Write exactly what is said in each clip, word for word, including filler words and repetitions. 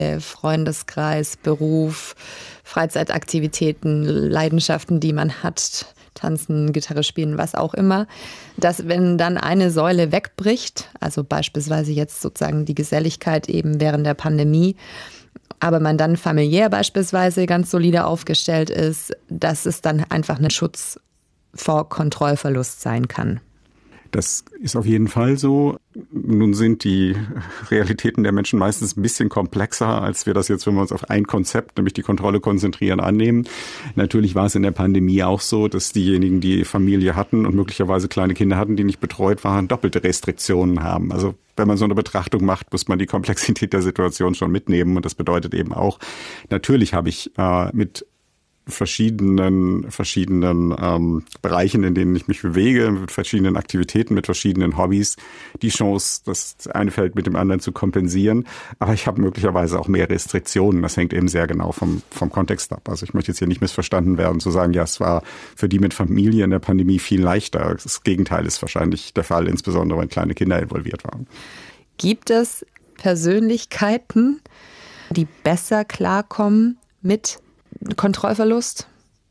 Freundeskreis, Beruf, Freizeitaktivitäten, Leidenschaften, die man hat, tanzen, Gitarre spielen, was auch immer, dass wenn dann eine Säule wegbricht, also beispielsweise jetzt sozusagen die Geselligkeit eben während der Pandemie, aber man dann familiär beispielsweise ganz solide aufgestellt ist, dass es dann einfach ein Schutz vor Kontrollverlust sein kann. Das ist auf jeden Fall so. Nun sind die Realitäten der Menschen meistens ein bisschen komplexer, als wir das jetzt, wenn wir uns auf ein Konzept, nämlich die Kontrolle konzentrieren, annehmen. Natürlich war es in der Pandemie auch so, dass diejenigen, die Familie hatten und möglicherweise kleine Kinder hatten, die nicht betreut waren, doppelte Restriktionen haben. Also wenn man so eine Betrachtung macht, muss man die Komplexität der Situation schon mitnehmen. Und das bedeutet eben auch, natürlich habe ich äh, mit verschiedenen verschiedenen ähm, Bereichen, in denen ich mich bewege, mit verschiedenen Aktivitäten, mit verschiedenen Hobbys, die Chance, das eine Feld mit dem anderen zu kompensieren. Aber ich habe möglicherweise auch mehr Restriktionen. Das hängt eben sehr genau vom vom Kontext ab. Also ich möchte jetzt hier nicht missverstanden werden, zu sagen, ja, es war für die mit Familie in der Pandemie viel leichter. Das Gegenteil ist wahrscheinlich der Fall, insbesondere wenn kleine Kinder involviert waren. Gibt es Persönlichkeiten, die besser klarkommen mit Kontrollverlust?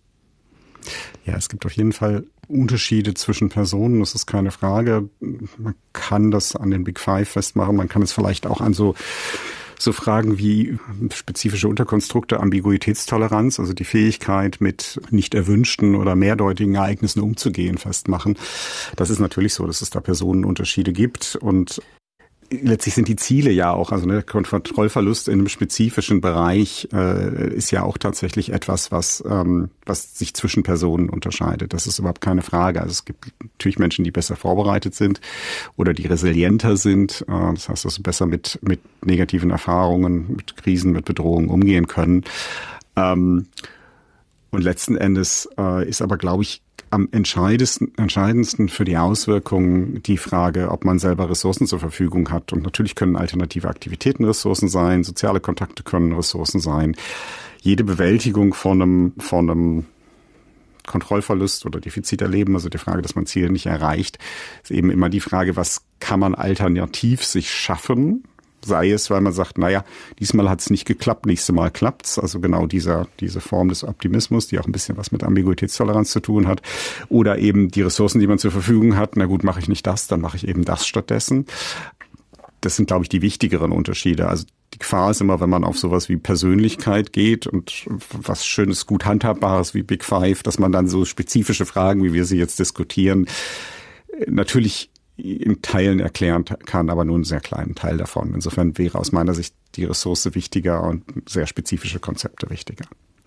Ja, es gibt auf jeden Fall Unterschiede zwischen Personen, das ist keine Frage. Man kann das an den Big Five festmachen, man kann es vielleicht auch an so so Fragen wie spezifische Unterkonstrukte, Ambiguitätstoleranz, also die Fähigkeit, mit nicht erwünschten oder mehrdeutigen Ereignissen umzugehen, festmachen. Das ist natürlich so, dass es da Personenunterschiede gibt und letztlich sind die Ziele ja auch, also ne, Kontrollverlust in einem spezifischen Bereich äh, ist ja auch tatsächlich etwas, was ähm, was sich zwischen Personen unterscheidet. Das ist überhaupt keine Frage. Also es gibt natürlich Menschen, die besser vorbereitet sind oder die resilienter sind. Äh, das heißt, dass sie besser mit mit negativen Erfahrungen, mit Krisen, mit Bedrohungen umgehen können. Ähm, und letzten Endes äh, ist aber, glaube ich, am entscheidendsten, entscheidendsten für die Auswirkungen die Frage, ob man selber Ressourcen zur Verfügung hat. Und natürlich können alternative Aktivitäten Ressourcen sein, soziale Kontakte können Ressourcen sein. Jede Bewältigung von einem, von einem Kontrollverlust oder Defizit erleben, also die Frage, dass man Ziele nicht erreicht, ist eben immer die Frage, was kann man alternativ sich schaffen? Sei es, weil man sagt, naja, diesmal hat es nicht geklappt, nächstes Mal klappt's. Also genau dieser, diese Form des Optimismus, die auch ein bisschen was mit Ambiguitätstoleranz zu tun hat. Oder eben die Ressourcen, die man zur Verfügung hat. Na gut, mache ich nicht das, dann mache ich eben das stattdessen. Das sind, glaube ich, die wichtigeren Unterschiede. Also die Gefahr ist immer, wenn man auf sowas wie Persönlichkeit geht und was Schönes, gut Handhabbares wie Big Five, dass man dann so spezifische Fragen, wie wir sie jetzt diskutieren, natürlich in Teilen erklären kann, aber nur einen sehr kleinen Teil davon. Insofern wäre aus meiner Sicht die Ressource wichtiger und sehr spezifische Konzepte wichtiger.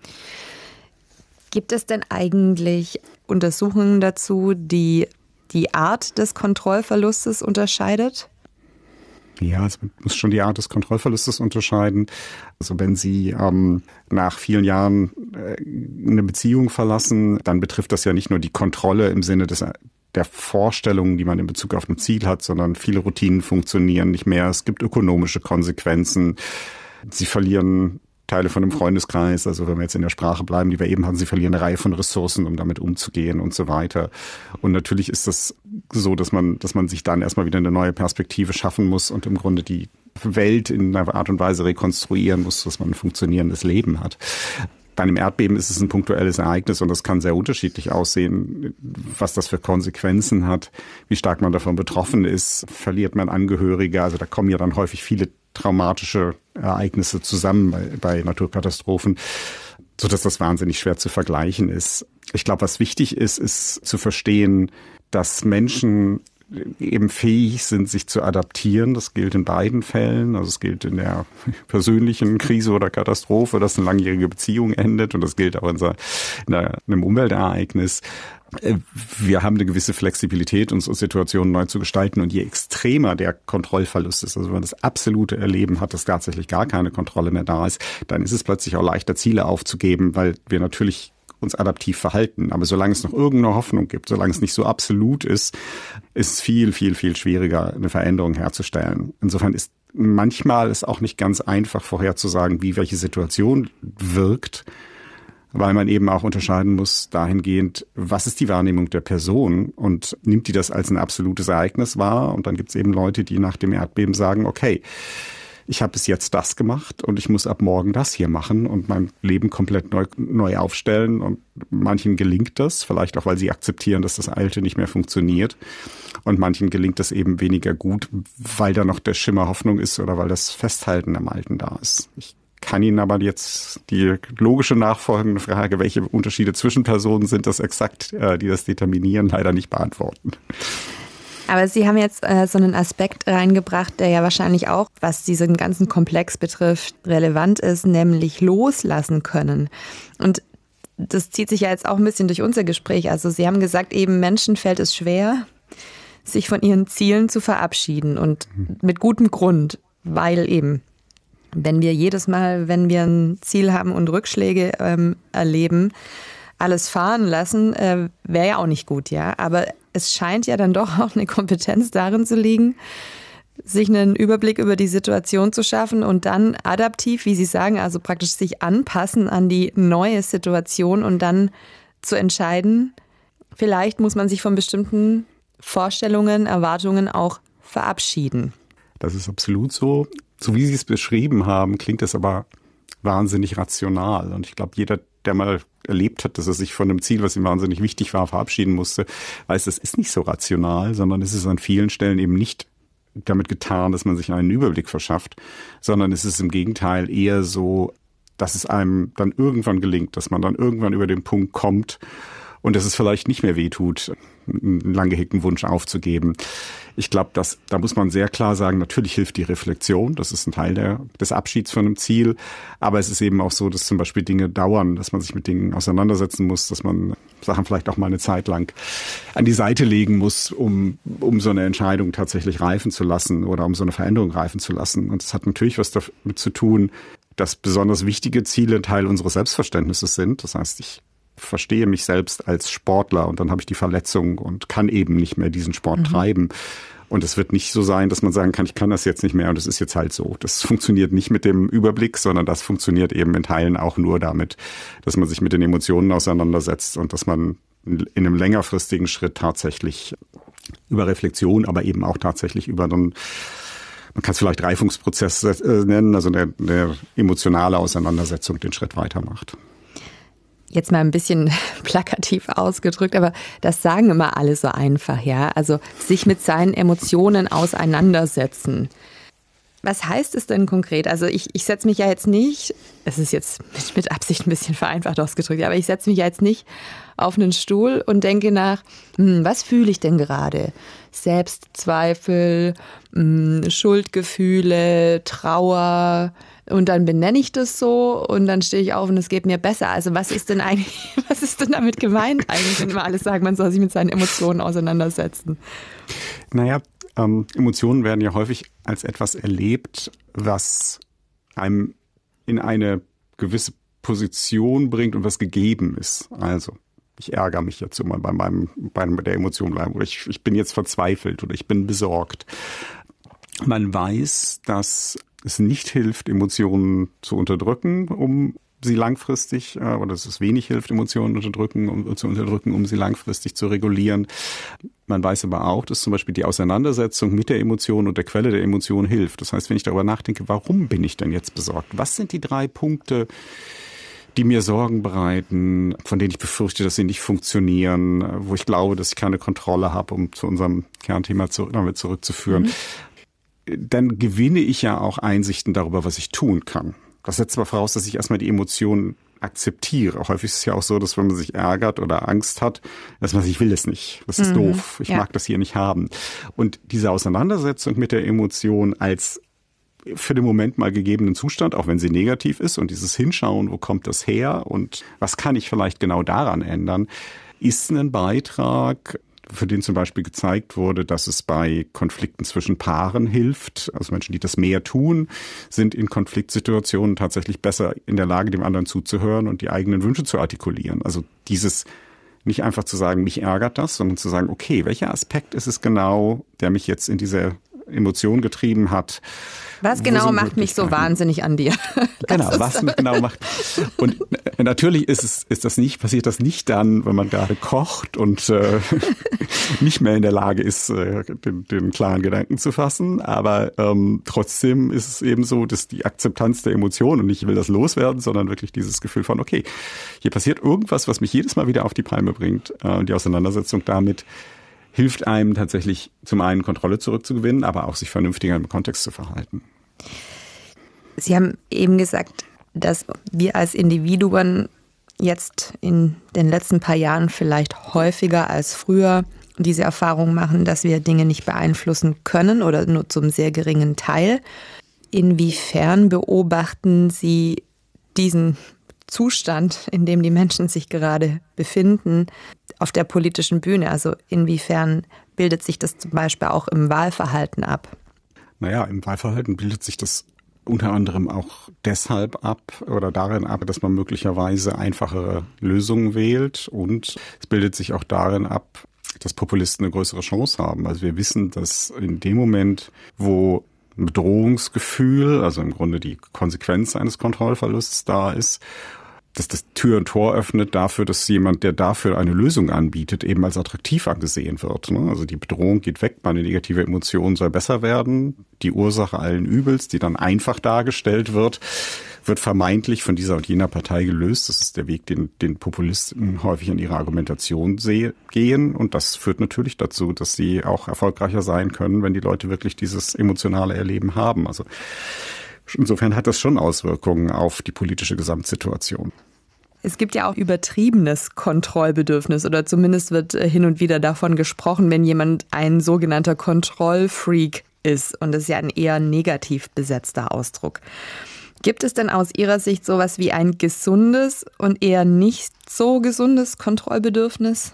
Gibt es denn eigentlich Untersuchungen dazu, die die Art des Kontrollverlustes unterscheidet? Ja, also man muss schon die Art des Kontrollverlustes unterscheiden. Also wenn Sie ähm, nach vielen Jahren äh, eine Beziehung verlassen, dann betrifft das ja nicht nur die Kontrolle im Sinne des der Vorstellungen, die man in Bezug auf ein Ziel hat, sondern viele Routinen funktionieren nicht mehr. Es gibt ökonomische Konsequenzen. Sie verlieren Teile von dem Freundeskreis, also wenn wir jetzt in der Sprache bleiben, die wir eben hatten, sie verlieren eine Reihe von Ressourcen, um damit umzugehen und so weiter. Und natürlich ist das so, dass man, dass man sich dann erstmal wieder eine neue Perspektive schaffen muss und im Grunde die Welt in einer Art und Weise rekonstruieren muss, dass man ein funktionierendes Leben hat. Bei einem Erdbeben ist es ein punktuelles Ereignis und das kann sehr unterschiedlich aussehen, was das für Konsequenzen hat, wie stark man davon betroffen ist, verliert man Angehörige. Also da kommen ja dann häufig viele traumatische Ereignisse zusammen bei, bei Naturkatastrophen, sodass das wahnsinnig schwer zu vergleichen ist. Ich glaube, was wichtig ist, ist zu verstehen, dass Menschen eben fähig sind, sich zu adaptieren. Das gilt in beiden Fällen. Also es gilt in der persönlichen Krise oder Katastrophe, dass eine langjährige Beziehung endet. Und das gilt auch in, so, in einem Umweltereignis. Wir haben eine gewisse Flexibilität, unsere Situationen neu zu gestalten. Und je extremer der Kontrollverlust ist, also wenn man das absolute Erleben hat, dass tatsächlich gar keine Kontrolle mehr da ist, dann ist es plötzlich auch leichter, Ziele aufzugeben, weil wir natürlich uns adaptiv verhalten. Aber solange es noch irgendeine Hoffnung gibt, solange es nicht so absolut ist, ist es viel, viel, viel schwieriger, eine Veränderung herzustellen. Insofern ist manchmal es auch nicht ganz einfach vorherzusagen, wie welche Situation wirkt, weil man eben auch unterscheiden muss dahingehend, was ist die Wahrnehmung der Person und nimmt die das als ein absolutes Ereignis wahr? Und dann gibt es eben Leute, die nach dem Erdbeben sagen, okay, ich habe bis jetzt das gemacht und ich muss ab morgen das hier machen und mein Leben komplett neu, neu aufstellen. Und manchen gelingt das, vielleicht auch, weil sie akzeptieren, dass das Alte nicht mehr funktioniert. Und manchen gelingt das eben weniger gut, weil da noch der Schimmer Hoffnung ist oder weil das Festhalten am Alten da ist. Ich kann Ihnen aber jetzt die logische nachfolgende Frage, welche Unterschiede zwischen Personen sind das exakt, die das determinieren, leider nicht beantworten. Aber Sie haben jetzt äh, so einen Aspekt reingebracht, der ja wahrscheinlich auch, was diesen ganzen Komplex betrifft, relevant ist, nämlich loslassen können. Und das zieht sich ja jetzt auch ein bisschen durch unser Gespräch. Also Sie haben gesagt, eben Menschen fällt es schwer, sich von ihren Zielen zu verabschieden und mit gutem Grund, weil eben, wenn wir jedes Mal, wenn wir ein Ziel haben und Rückschläge ähm, erleben, alles fahren lassen, äh, wäre ja auch nicht gut, ja. Aber es scheint ja dann doch auch eine Kompetenz darin zu liegen, sich einen Überblick über die Situation zu schaffen und dann adaptiv, wie Sie sagen, also praktisch sich anpassen an die neue Situation und dann zu entscheiden, vielleicht muss man sich von bestimmten Vorstellungen, Erwartungen auch verabschieden. Das ist absolut so. So wie Sie es beschrieben haben, klingt das aber wahnsinnig rational. Und ich glaube, jeder, der mal erlebt hat, dass er sich von einem Ziel, was ihm wahnsinnig wichtig war, verabschieden musste, weiß, das ist nicht so rational, sondern es ist an vielen Stellen eben nicht damit getan, dass man sich einen Überblick verschafft, sondern es ist im Gegenteil eher so, dass es einem dann irgendwann gelingt, dass man dann irgendwann über den Punkt kommt und dass es vielleicht nicht mehr wehtut, einen lang gehegten Wunsch aufzugeben. Ich glaube, dass da muss man sehr klar sagen, natürlich hilft die Reflexion, das ist ein Teil der, des Abschieds von einem Ziel, aber es ist eben auch so, dass zum Beispiel Dinge dauern, dass man sich mit Dingen auseinandersetzen muss, dass man Sachen vielleicht auch mal eine Zeit lang an die Seite legen muss, um, um so eine Entscheidung tatsächlich reifen zu lassen oder um so eine Veränderung reifen zu lassen. Und das hat natürlich was damit zu tun, dass besonders wichtige Ziele Teil unseres Selbstverständnisses sind. Das heißt, ich verstehe mich selbst als Sportler und dann habe ich die Verletzung und kann eben nicht mehr diesen Sport mhm. treiben. Und es wird nicht so sein, dass man sagen kann, ich kann das jetzt nicht mehr und es ist jetzt halt so. Das funktioniert nicht mit dem Überblick, sondern das funktioniert eben in Teilen auch nur damit, dass man sich mit den Emotionen auseinandersetzt und dass man in einem längerfristigen Schritt tatsächlich über Reflexion, aber eben auch tatsächlich über dann, man kann es vielleicht Reifungsprozess nennen, also eine, eine emotionale Auseinandersetzung den Schritt weitermacht. Jetzt mal ein bisschen plakativ ausgedrückt, aber das sagen immer alle so einfach, ja. Also sich mit seinen Emotionen auseinandersetzen. Was heißt es denn konkret? Also ich, ich setze mich ja jetzt nicht, es ist jetzt mit, mit Absicht ein bisschen vereinfacht ausgedrückt, aber ich setze mich ja jetzt nicht auf einen Stuhl und denke nach, hm, was fühle ich denn gerade? Selbstzweifel, hm, Schuldgefühle, Trauer. Und dann benenne ich das so und dann stehe ich auf und es geht mir besser. Also was ist denn eigentlich, was ist denn damit gemeint eigentlich, wenn wir alles sagen, man soll sich mit seinen Emotionen auseinandersetzen? Naja, ähm, Emotionen werden ja häufig als etwas erlebt, was einem in eine gewisse Position bringt und was gegeben ist. Also ich ärgere mich jetzt immer bei meinem, bei der Emotion bleiben oder ich, ich bin jetzt verzweifelt oder ich bin besorgt. Man weiß, dass es nicht hilft, Emotionen zu unterdrücken, um sie langfristig, oder dass es wenig hilft, Emotionen unterdrücken, um, zu unterdrücken, um sie langfristig zu regulieren. Man weiß aber auch, dass zum Beispiel die Auseinandersetzung mit der Emotion und der Quelle der Emotion hilft. Das heißt, wenn ich darüber nachdenke, warum bin ich denn jetzt besorgt? Was sind die drei Punkte, die mir Sorgen bereiten, von denen ich befürchte, dass sie nicht funktionieren, wo ich glaube, dass ich keine Kontrolle habe, um zu unserem Kernthema zu, damit zurückzuführen. Mhm. Dann gewinne ich ja auch Einsichten darüber, was ich tun kann. Das setzt aber voraus, dass ich erstmal die Emotionen akzeptiere. Häufig ist es ja auch so, dass wenn man sich ärgert oder Angst hat, dass man sagt, ich will das nicht. Das ist mhm. doof. Ich ja. mag das hier nicht haben. Und diese Auseinandersetzung mit der Emotion als für den Moment mal gegebenen Zustand, auch wenn sie negativ ist, und dieses Hinschauen, wo kommt das her und was kann ich vielleicht genau daran ändern, ist ein Beitrag, für den zum Beispiel gezeigt wurde, dass es bei Konflikten zwischen Paaren hilft. Also Menschen, die das mehr tun, sind in Konfliktsituationen tatsächlich besser in der Lage, dem anderen zuzuhören und die eigenen Wünsche zu artikulieren. Also dieses nicht einfach zu sagen, mich ärgert das, sondern zu sagen, okay, welcher Aspekt ist es genau, der mich jetzt in diese Emotion getrieben hat? Was genau macht mich so wahnsinnig an dir? Genau, was genau macht. Und Natürlich ist es, ist das nicht, passiert das nicht dann, wenn man gerade kocht und äh, nicht mehr in der Lage ist, äh, den, den klaren Gedanken zu fassen. Aber ähm, trotzdem ist es eben so, dass die Akzeptanz der Emotionen, und ich will das loswerden, sondern wirklich dieses Gefühl von, okay, hier passiert irgendwas, was mich jedes Mal wieder auf die Palme bringt. Äh, und die Auseinandersetzung damit hilft einem tatsächlich zum einen Kontrolle zurückzugewinnen, aber auch sich vernünftiger im Kontext zu verhalten. Sie haben eben gesagt, dass wir als Individuen jetzt in den letzten paar Jahren vielleicht häufiger als früher diese Erfahrung machen, dass wir Dinge nicht beeinflussen können oder nur zum sehr geringen Teil. Inwiefern beobachten Sie diesen Zustand, in dem die Menschen sich gerade befinden, auf der politischen Bühne? Also inwiefern bildet sich das zum Beispiel auch im Wahlverhalten ab? Naja, im Wahlverhalten bildet sich das unter anderem auch deshalb ab oder darin ab, dass man möglicherweise einfachere Lösungen wählt, und es bildet sich auch darin ab, dass Populisten eine größere Chance haben. Also wir wissen, dass in dem Moment, wo ein Bedrohungsgefühl, also im Grunde die Konsequenz eines Kontrollverlusts da ist, dass das Tür und Tor öffnet dafür, dass jemand, der dafür eine Lösung anbietet, eben als attraktiv angesehen wird. Also die Bedrohung geht weg, meine negative Emotion soll besser werden. Die Ursache allen Übels, die dann einfach dargestellt wird, wird vermeintlich von dieser und jener Partei gelöst. Das ist der Weg, den, den Populisten häufig in ihrer Argumentation sehe, gehen. Und das führt natürlich dazu, dass sie auch erfolgreicher sein können, wenn die Leute wirklich dieses emotionale Erleben haben. Also insofern hat das schon Auswirkungen auf die politische Gesamtsituation. Es gibt ja auch übertriebenes Kontrollbedürfnis, oder zumindest wird hin und wieder davon gesprochen, wenn jemand ein sogenannter Kontrollfreak ist. Und das ist ja ein eher negativ besetzter Ausdruck. Gibt es denn aus Ihrer Sicht sowas wie ein gesundes und eher nicht so gesundes Kontrollbedürfnis?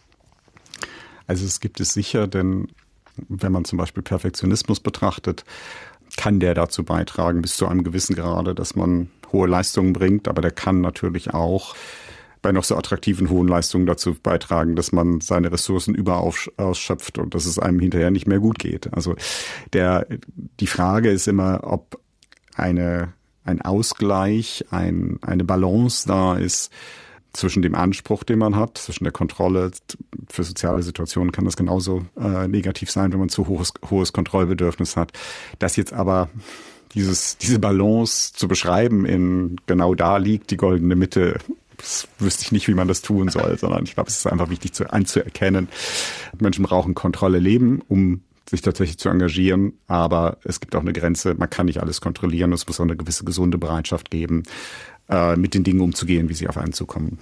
Also es gibt es sicher, denn wenn man zum Beispiel Perfektionismus betrachtet, kann der dazu beitragen, bis zu einem gewissen Grade, dass man hohe Leistungen bringt. Aber der kann natürlich auch bei noch so attraktiven hohen Leistungen dazu beitragen, dass man seine Ressourcen überausschöpft und dass es einem hinterher nicht mehr gut geht. Also der, die Frage ist immer, ob eine, ein Ausgleich, ein, eine Balance da ist zwischen dem Anspruch, den man hat, zwischen der Kontrolle. Für soziale Situationen kann das genauso äh, negativ sein, wenn man zu hohes, hohes Kontrollbedürfnis hat. Das jetzt aber dieses, diese Balance zu beschreiben in genau da liegt die goldene Mitte, das wüsste ich nicht, wie man das tun soll, sondern ich glaube, es ist einfach wichtig zu, anzuerkennen. Menschen brauchen Kontrolle leben, um sich tatsächlich zu engagieren, aber es gibt auch eine Grenze, man kann nicht alles kontrollieren, es muss auch eine gewisse gesunde Bereitschaft geben, mit den Dingen umzugehen, wie sie auf einen zukommen.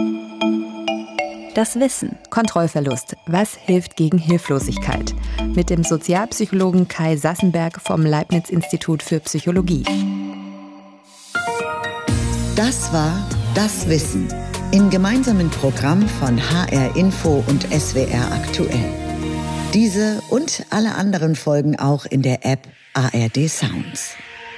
Das Wissen. Kontrollverlust. Was hilft gegen Hilflosigkeit? Mit dem Sozialpsychologen Kai Sassenberg vom Leibniz-Institut für Psychologie. Das war Das Wissen im gemeinsamen Programm von H R Info und S W R Aktuell. Diese und alle anderen Folgen auch in der App A R D Sounds.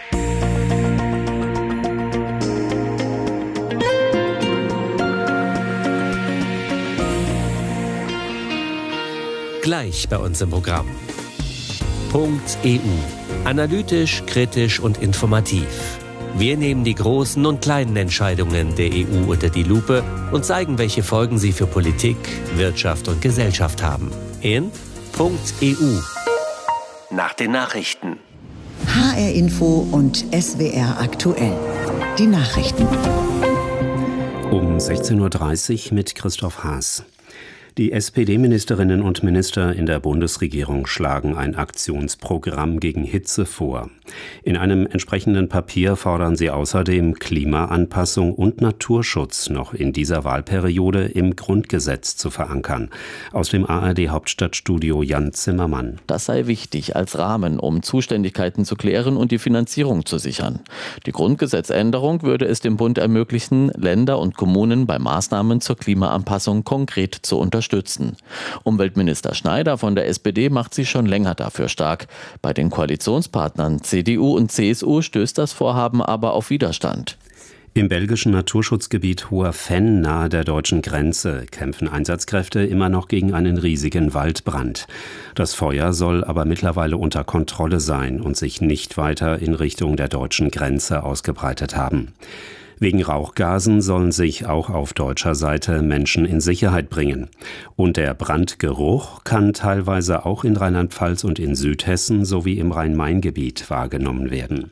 Gleich bei uns im Programm. Punkt E U. Analytisch, kritisch und informativ. Wir nehmen die großen und kleinen Entscheidungen der E U unter die Lupe und zeigen, welche Folgen sie für Politik, Wirtschaft und Gesellschaft haben. In Punkt E U. Nach den Nachrichten. H R Info und S W R Aktuell. Die Nachrichten. Um sechzehn Uhr dreißig mit Christoph Haas. Die S P D-Ministerinnen und Minister in der Bundesregierung schlagen ein Aktionsprogramm gegen Hitze vor. In einem entsprechenden Papier fordern sie außerdem Klimaanpassung und Naturschutz noch in dieser Wahlperiode im Grundgesetz zu verankern. Aus dem A R D-Hauptstadtstudio Jan Zimmermann. Das sei wichtig als Rahmen, um Zuständigkeiten zu klären und die Finanzierung zu sichern. Die Grundgesetzänderung würde es dem Bund ermöglichen, Länder und Kommunen bei Maßnahmen zur Klimaanpassung konkret zu unterstützen. Unterstützen. Umweltminister Schneider von der S P D macht sich schon länger dafür stark. Bei den Koalitionspartnern C D U und C S U stößt das Vorhaben aber auf Widerstand. Im belgischen Naturschutzgebiet Hoher Venn nahe der deutschen Grenze kämpfen Einsatzkräfte immer noch gegen einen riesigen Waldbrand. Das Feuer soll aber mittlerweile unter Kontrolle sein und sich nicht weiter in Richtung der deutschen Grenze ausgebreitet haben. Wegen Rauchgasen sollen sich auch auf deutscher Seite Menschen in Sicherheit bringen. Und der Brandgeruch kann teilweise auch in Rheinland-Pfalz und in Südhessen sowie im Rhein-Main-Gebiet wahrgenommen werden.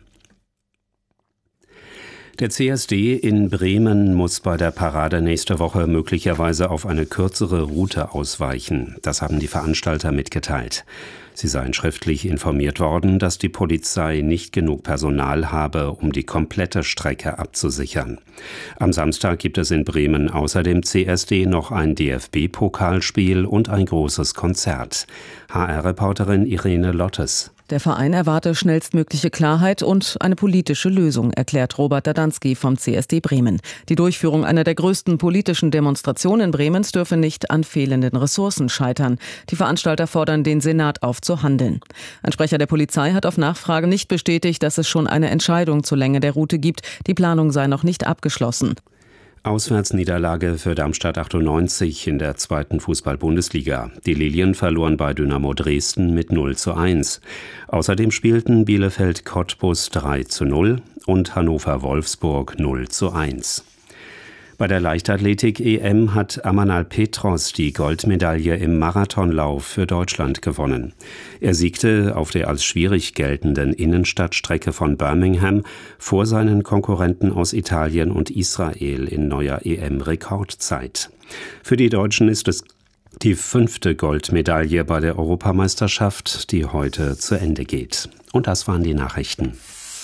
Der C S D in Bremen muss bei der Parade nächste Woche möglicherweise auf eine kürzere Route ausweichen. Das haben die Veranstalter mitgeteilt. Sie seien schriftlich informiert worden, dass die Polizei nicht genug Personal habe, um die komplette Strecke abzusichern. Am Samstag gibt es in Bremen außer dem C S D noch ein D F B-Pokalspiel und ein großes Konzert. H R-Reporterin Irene Lottes. Der Verein erwarte schnellstmögliche Klarheit und eine politische Lösung, erklärt Robert Dadanski vom C S D Bremen. Die Durchführung einer der größten politischen Demonstrationen Bremens dürfe nicht an fehlenden Ressourcen scheitern. Die Veranstalter fordern den Senat auf zu handeln. Ein Sprecher der Polizei hat auf Nachfrage nicht bestätigt, dass es schon eine Entscheidung zur Länge der Route gibt. Die Planung sei noch nicht abgeschlossen. Auswärtsniederlage für Darmstadt achtundneunzig in der zweiten Fußball-Bundesliga. Die Lilien verloren bei Dynamo Dresden mit null zu eins. Außerdem spielten Bielefeld Cottbus drei zu null und Hannover Wolfsburg null zu eins. Bei der Leichtathletik-E M hat Amanal Petros die Goldmedaille im Marathonlauf für Deutschland gewonnen. Er siegte auf der als schwierig geltenden Innenstadtstrecke von Birmingham vor seinen Konkurrenten aus Italien und Israel in neuer E M-Rekordzeit. Für die Deutschen ist es die fünfte Goldmedaille bei der Europameisterschaft, die heute zu Ende geht. Und das waren die Nachrichten.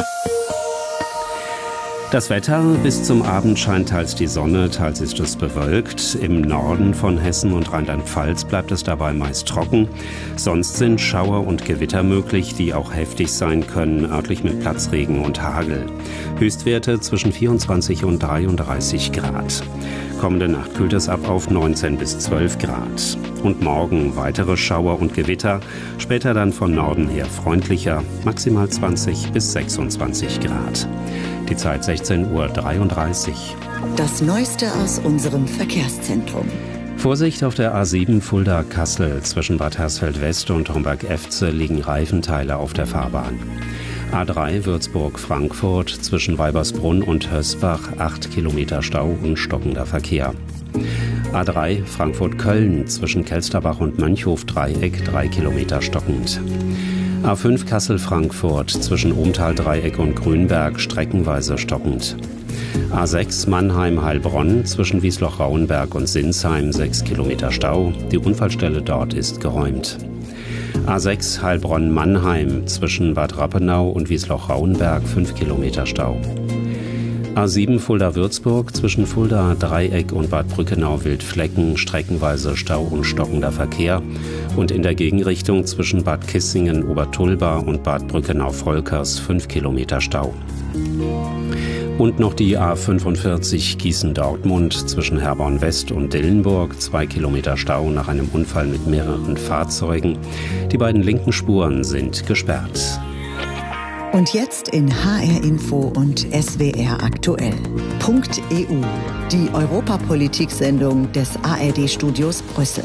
Das Wetter: bis zum Abend scheint teils die Sonne, teils ist es bewölkt. Im Norden von Hessen und Rheinland-Pfalz bleibt es dabei meist trocken. Sonst sind Schauer und Gewitter möglich, die auch heftig sein können, örtlich mit Platzregen und Hagel. Höchstwerte zwischen vierundzwanzig und dreiunddreißig Grad. Kommende Nacht kühlt es ab auf neunzehn bis zwölf Grad. Und morgen weitere Schauer und Gewitter, später dann von Norden her freundlicher, maximal zwanzig bis sechsundzwanzig Grad. Die Zeit sechzehn Uhr dreiunddreißig. Das Neueste aus unserem Verkehrszentrum. Vorsicht auf der A sieben Fulda-Kassel. Zwischen Bad Hersfeld-West und Homberg-Efze liegen Reifenteile auf der Fahrbahn. A drei Würzburg-Frankfurt zwischen Weibersbrunn und Hösbach acht Kilometer Stau und stockender Verkehr. A drei Frankfurt-Köln zwischen Kelsterbach und Mönchhof-Dreieck drei Kilometer stockend. A fünf Kassel-Frankfurt zwischen Ohmtal-Dreieck und Grünberg streckenweise stockend. A sechs Mannheim-Heilbronn zwischen Wiesloch-Rauenberg und Sinsheim sechs Kilometer Stau. Die Unfallstelle dort ist geräumt. A sechs Heilbronn-Mannheim zwischen Bad Rappenau und Wiesloch-Rauenberg fünf Kilometer Stau. A sieben Fulda-Würzburg zwischen Fulda-Dreieck und Bad Brückenau-Wildflecken streckenweise Stau und stockender Verkehr und in der Gegenrichtung zwischen Bad Kissingen, Obertulba und Bad Brückenau-Volkers fünf Kilometer Stau. Und noch die A fünfundvierzig Gießen-Dortmund zwischen Herborn-West und Dillenburg, zwei Kilometer Stau nach einem Unfall mit mehreren Fahrzeugen. Die beiden linken Spuren sind gesperrt. Und jetzt in H R Info und S W R aktuell. Punkt E U, die Europapolitik-Sendung des A R D-Studios Brüssel.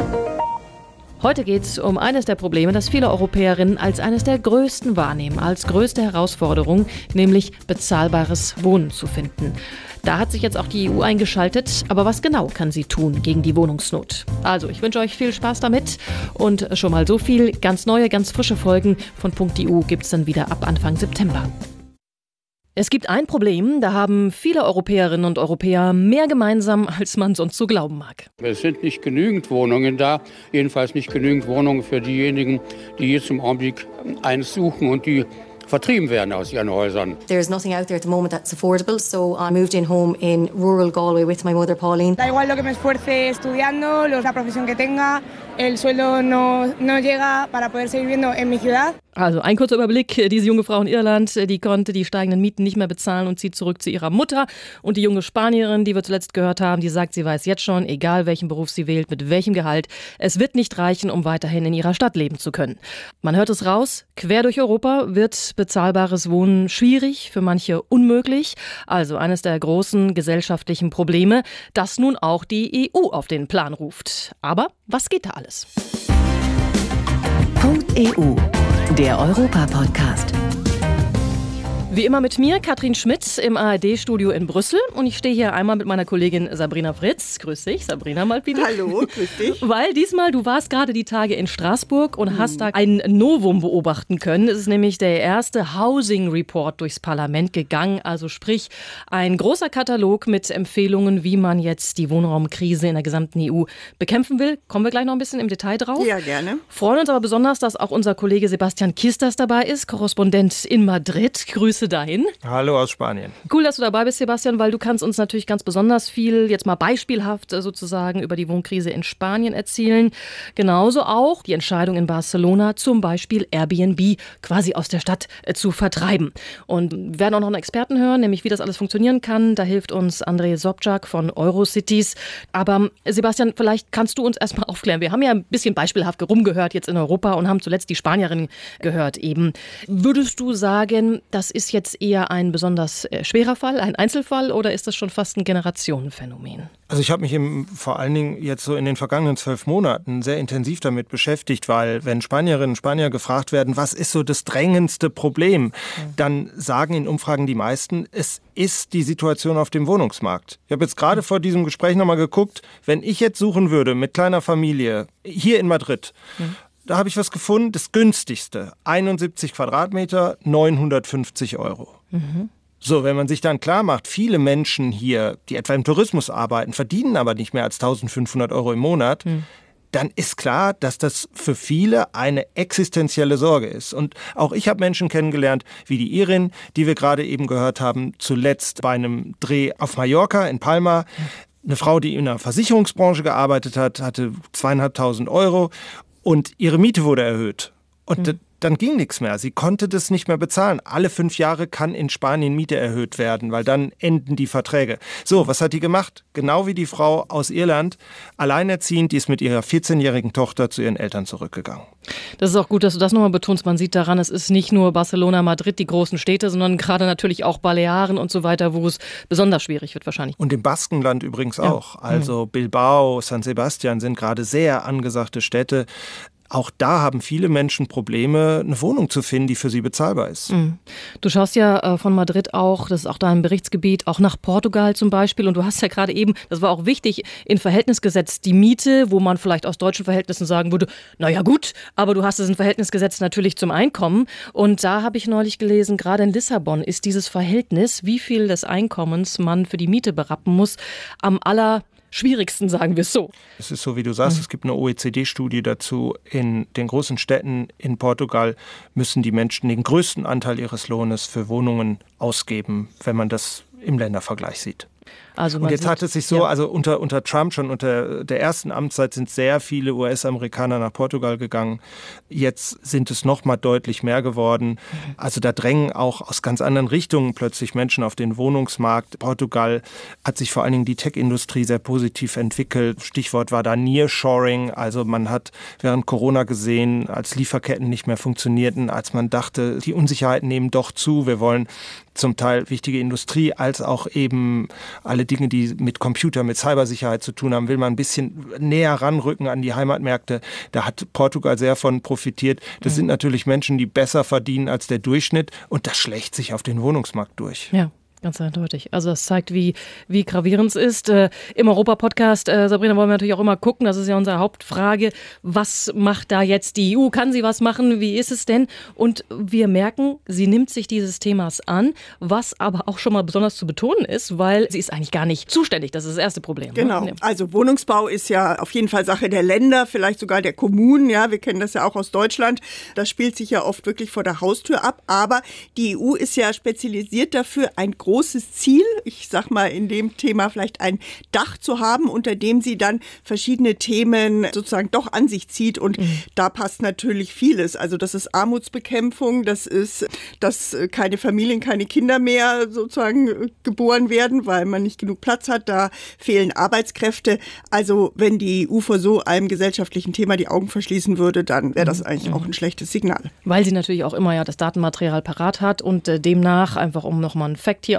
Heute geht es um eines der Probleme, das viele Europäerinnen als eines der größten wahrnehmen, als größte Herausforderung, nämlich bezahlbares Wohnen zu finden. Da hat sich jetzt auch die E U eingeschaltet. Aber was genau kann sie tun gegen die Wohnungsnot? Also, ich wünsche euch viel Spaß damit. Und schon mal so viel. Ganz neue, ganz frische Folgen von Punkt E U gibt es dann wieder ab Anfang September. Es gibt ein Problem, da haben viele Europäerinnen und Europäer mehr gemeinsam, als man sonst so glauben mag. Es sind nicht genügend Wohnungen da, jedenfalls nicht genügend Wohnungen für diejenigen, die jetzt im Augenblick eins suchen und die vertrieben werden aus ihren Häusern. There's nothing out there at the moment that's affordable, so I moved in home in rural Galway with my mother Pauline. Da igual lo que me esfuerce estudiando, la profesión que tenga, el sueldo no, no llega para poder seguir viviendo en mi ciudad. Also ein kurzer Überblick. Diese junge Frau in Irland, die konnte die steigenden Mieten nicht mehr bezahlen und zieht zurück zu ihrer Mutter. Und die junge Spanierin, die wir zuletzt gehört haben, die sagt, sie weiß jetzt schon, egal welchen Beruf sie wählt, mit welchem Gehalt, es wird nicht reichen, um weiterhin in ihrer Stadt leben zu können. Man hört es raus, quer durch Europa wird bezahlbares Wohnen schwierig, für manche unmöglich. Also eines der großen gesellschaftlichen Probleme, das nun auch die E U auf den Plan ruft. Aber was geht da alles? Punkt E U, der Europa-Podcast. Wie immer mit mir, Katrin Schmidt, im A R D-Studio in Brüssel. Und ich stehe hier einmal mit meiner Kollegin Sabrina Fritz. Grüß dich, Sabrina, mal wieder. Hallo, grüß dich. Weil diesmal, du warst gerade die Tage in Straßburg und hm. hast da ein Novum beobachten können. Es ist nämlich der erste Housing Report durchs Parlament gegangen. Also sprich, ein großer Katalog mit Empfehlungen, wie man jetzt die Wohnraumkrise in der gesamten E U bekämpfen will. Kommen wir gleich noch ein bisschen im Detail drauf. Ja, gerne. Freuen uns aber besonders, dass auch unser Kollege Sebastian Kistas dabei ist, Korrespondent in Madrid. Grüße dahin. Hallo aus Spanien. Cool, dass du dabei bist, Sebastian, weil du kannst uns natürlich ganz besonders viel, jetzt mal beispielhaft sozusagen, über die Wohnkrise in Spanien erzählen. Genauso auch die Entscheidung in Barcelona, zum Beispiel Airbnb quasi aus der Stadt zu vertreiben. Und wir werden auch noch einen Experten hören, nämlich wie das alles funktionieren kann. Da hilft uns Andrej Sobczak von Eurocities. Aber Sebastian, vielleicht kannst du uns erstmal aufklären. Wir haben ja ein bisschen beispielhaft rumgehört jetzt in Europa und haben zuletzt die Spanierin gehört eben. Würdest du sagen, das ist jetzt eher ein besonders äh, schwerer Fall, ein Einzelfall, oder ist das schon fast ein Generationenphänomen? Also ich habe mich eben vor allen Dingen jetzt so in den vergangenen zwölf Monaten sehr intensiv damit beschäftigt, weil wenn Spanierinnen und Spanier gefragt werden, was ist so das drängendste Problem, mhm. dann sagen in Umfragen die meisten, es ist die Situation auf dem Wohnungsmarkt. Ich habe jetzt gerade mhm. vor diesem Gespräch nochmal geguckt, wenn ich jetzt suchen würde mit kleiner Familie hier in Madrid, mhm. da habe ich was gefunden, das günstigste, einundsiebzig Quadratmeter, neunhundertfünfzig Euro. Mhm. So, wenn man sich dann klar macht, viele Menschen hier, die etwa im Tourismus arbeiten, verdienen aber nicht mehr als eintausendfünfhundert Euro im Monat, mhm. dann ist klar, dass das für viele eine existenzielle Sorge ist. Und auch ich habe Menschen kennengelernt, wie die Irin, die wir gerade eben gehört haben, zuletzt bei einem Dreh auf Mallorca in Palma. Eine Frau, die in der Versicherungsbranche gearbeitet hat, hatte zweieinhalbtausend Euro und ihre Miete wurde erhöht. Und mhm. dann ging nichts mehr. Sie konnte das nicht mehr bezahlen. Alle fünf Jahre kann in Spanien Miete erhöht werden, weil dann enden die Verträge. So, was hat die gemacht? Genau wie die Frau aus Irland, alleinerziehend, die ist mit ihrer vierzehnjährigen Tochter zu ihren Eltern zurückgegangen. Das ist auch gut, dass du das nochmal betonst. Man sieht daran, es ist nicht nur Barcelona, Madrid, die großen Städte, sondern gerade natürlich auch Balearen und so weiter, wo es besonders schwierig wird wahrscheinlich. Und im Baskenland übrigens auch. Ja. Also Bilbao, San Sebastian sind gerade sehr angesagte Städte. Auch da haben viele Menschen Probleme, eine Wohnung zu finden, die für sie bezahlbar ist. Du schaust ja äh, von Madrid auch, das ist auch dein Berichtsgebiet, auch nach Portugal zum Beispiel. Und du hast ja gerade eben, das war auch wichtig, in Verhältnis gesetzt, die Miete, wo man vielleicht aus deutschen Verhältnissen sagen würde, naja gut, aber du hast es in Verhältnis gesetzt natürlich zum Einkommen. Und da habe ich neulich gelesen, gerade in Lissabon ist dieses Verhältnis, wie viel des Einkommens man für die Miete berappen muss, am aller schwierigsten, sagen wir es so. Es ist so, wie du sagst, mhm. es gibt eine O E C D-Studie dazu. In den großen Städten in Portugal müssen die Menschen den größten Anteil ihres Lohnes für Wohnungen ausgeben, wenn man das im Ländervergleich sieht. Also und jetzt sieht, hat es sich so, ja. also unter, unter Trump, schon unter der ersten Amtszeit sind sehr viele U S-Amerikaner nach Portugal gegangen. Jetzt sind es noch mal deutlich mehr geworden. Also da drängen auch aus ganz anderen Richtungen plötzlich Menschen auf den Wohnungsmarkt. Portugal hat sich vor allen Dingen die Tech-Industrie sehr positiv entwickelt. Stichwort war da Nearshoring. Also man hat während Corona gesehen, als Lieferketten nicht mehr funktionierten, als man dachte, die Unsicherheiten nehmen doch zu. Wir wollen zum Teil wichtige Industrie, als auch eben alle Dinge, die mit Computer, mit Cybersicherheit zu tun haben, will man ein bisschen näher ranrücken an die Heimatmärkte. Da hat Portugal sehr von profitiert. Das mhm. sind natürlich Menschen, die besser verdienen als der Durchschnitt und das schlägt sich auf den Wohnungsmarkt durch. Ja. Ganz eindeutig. Also das zeigt, wie, wie gravierend es ist. Äh, Im Europa-Podcast, äh, Sabrina, wollen wir natürlich auch immer gucken, das ist ja unsere Hauptfrage, was macht da jetzt die E U? Kann sie was machen? Wie ist es denn? Und wir merken, sie nimmt sich dieses Themas an, was aber auch schon mal besonders zu betonen ist, weil sie ist eigentlich gar nicht zuständig. Das ist das erste Problem. Genau. Ne? Also Wohnungsbau ist ja auf jeden Fall Sache der Länder, vielleicht sogar der Kommunen. Ja, wir kennen das ja auch aus Deutschland. Das spielt sich ja oft wirklich vor der Haustür ab. Aber die E U ist ja spezialisiert dafür, ein großes großes Ziel, ich sag mal in dem Thema vielleicht ein Dach zu haben, unter dem sie dann verschiedene Themen sozusagen doch an sich zieht und mhm. da passt natürlich vieles. Also das ist Armutsbekämpfung, das ist, dass keine Familien, keine Kinder mehr sozusagen geboren werden, weil man nicht genug Platz hat, da fehlen Arbeitskräfte. Also wenn die E U vor so einem gesellschaftlichen Thema die Augen verschließen würde, dann wäre das eigentlich mhm. auch ein schlechtes Signal. Weil sie natürlich auch immer ja das Datenmaterial parat hat und äh, demnach, einfach um nochmal einen Fact hier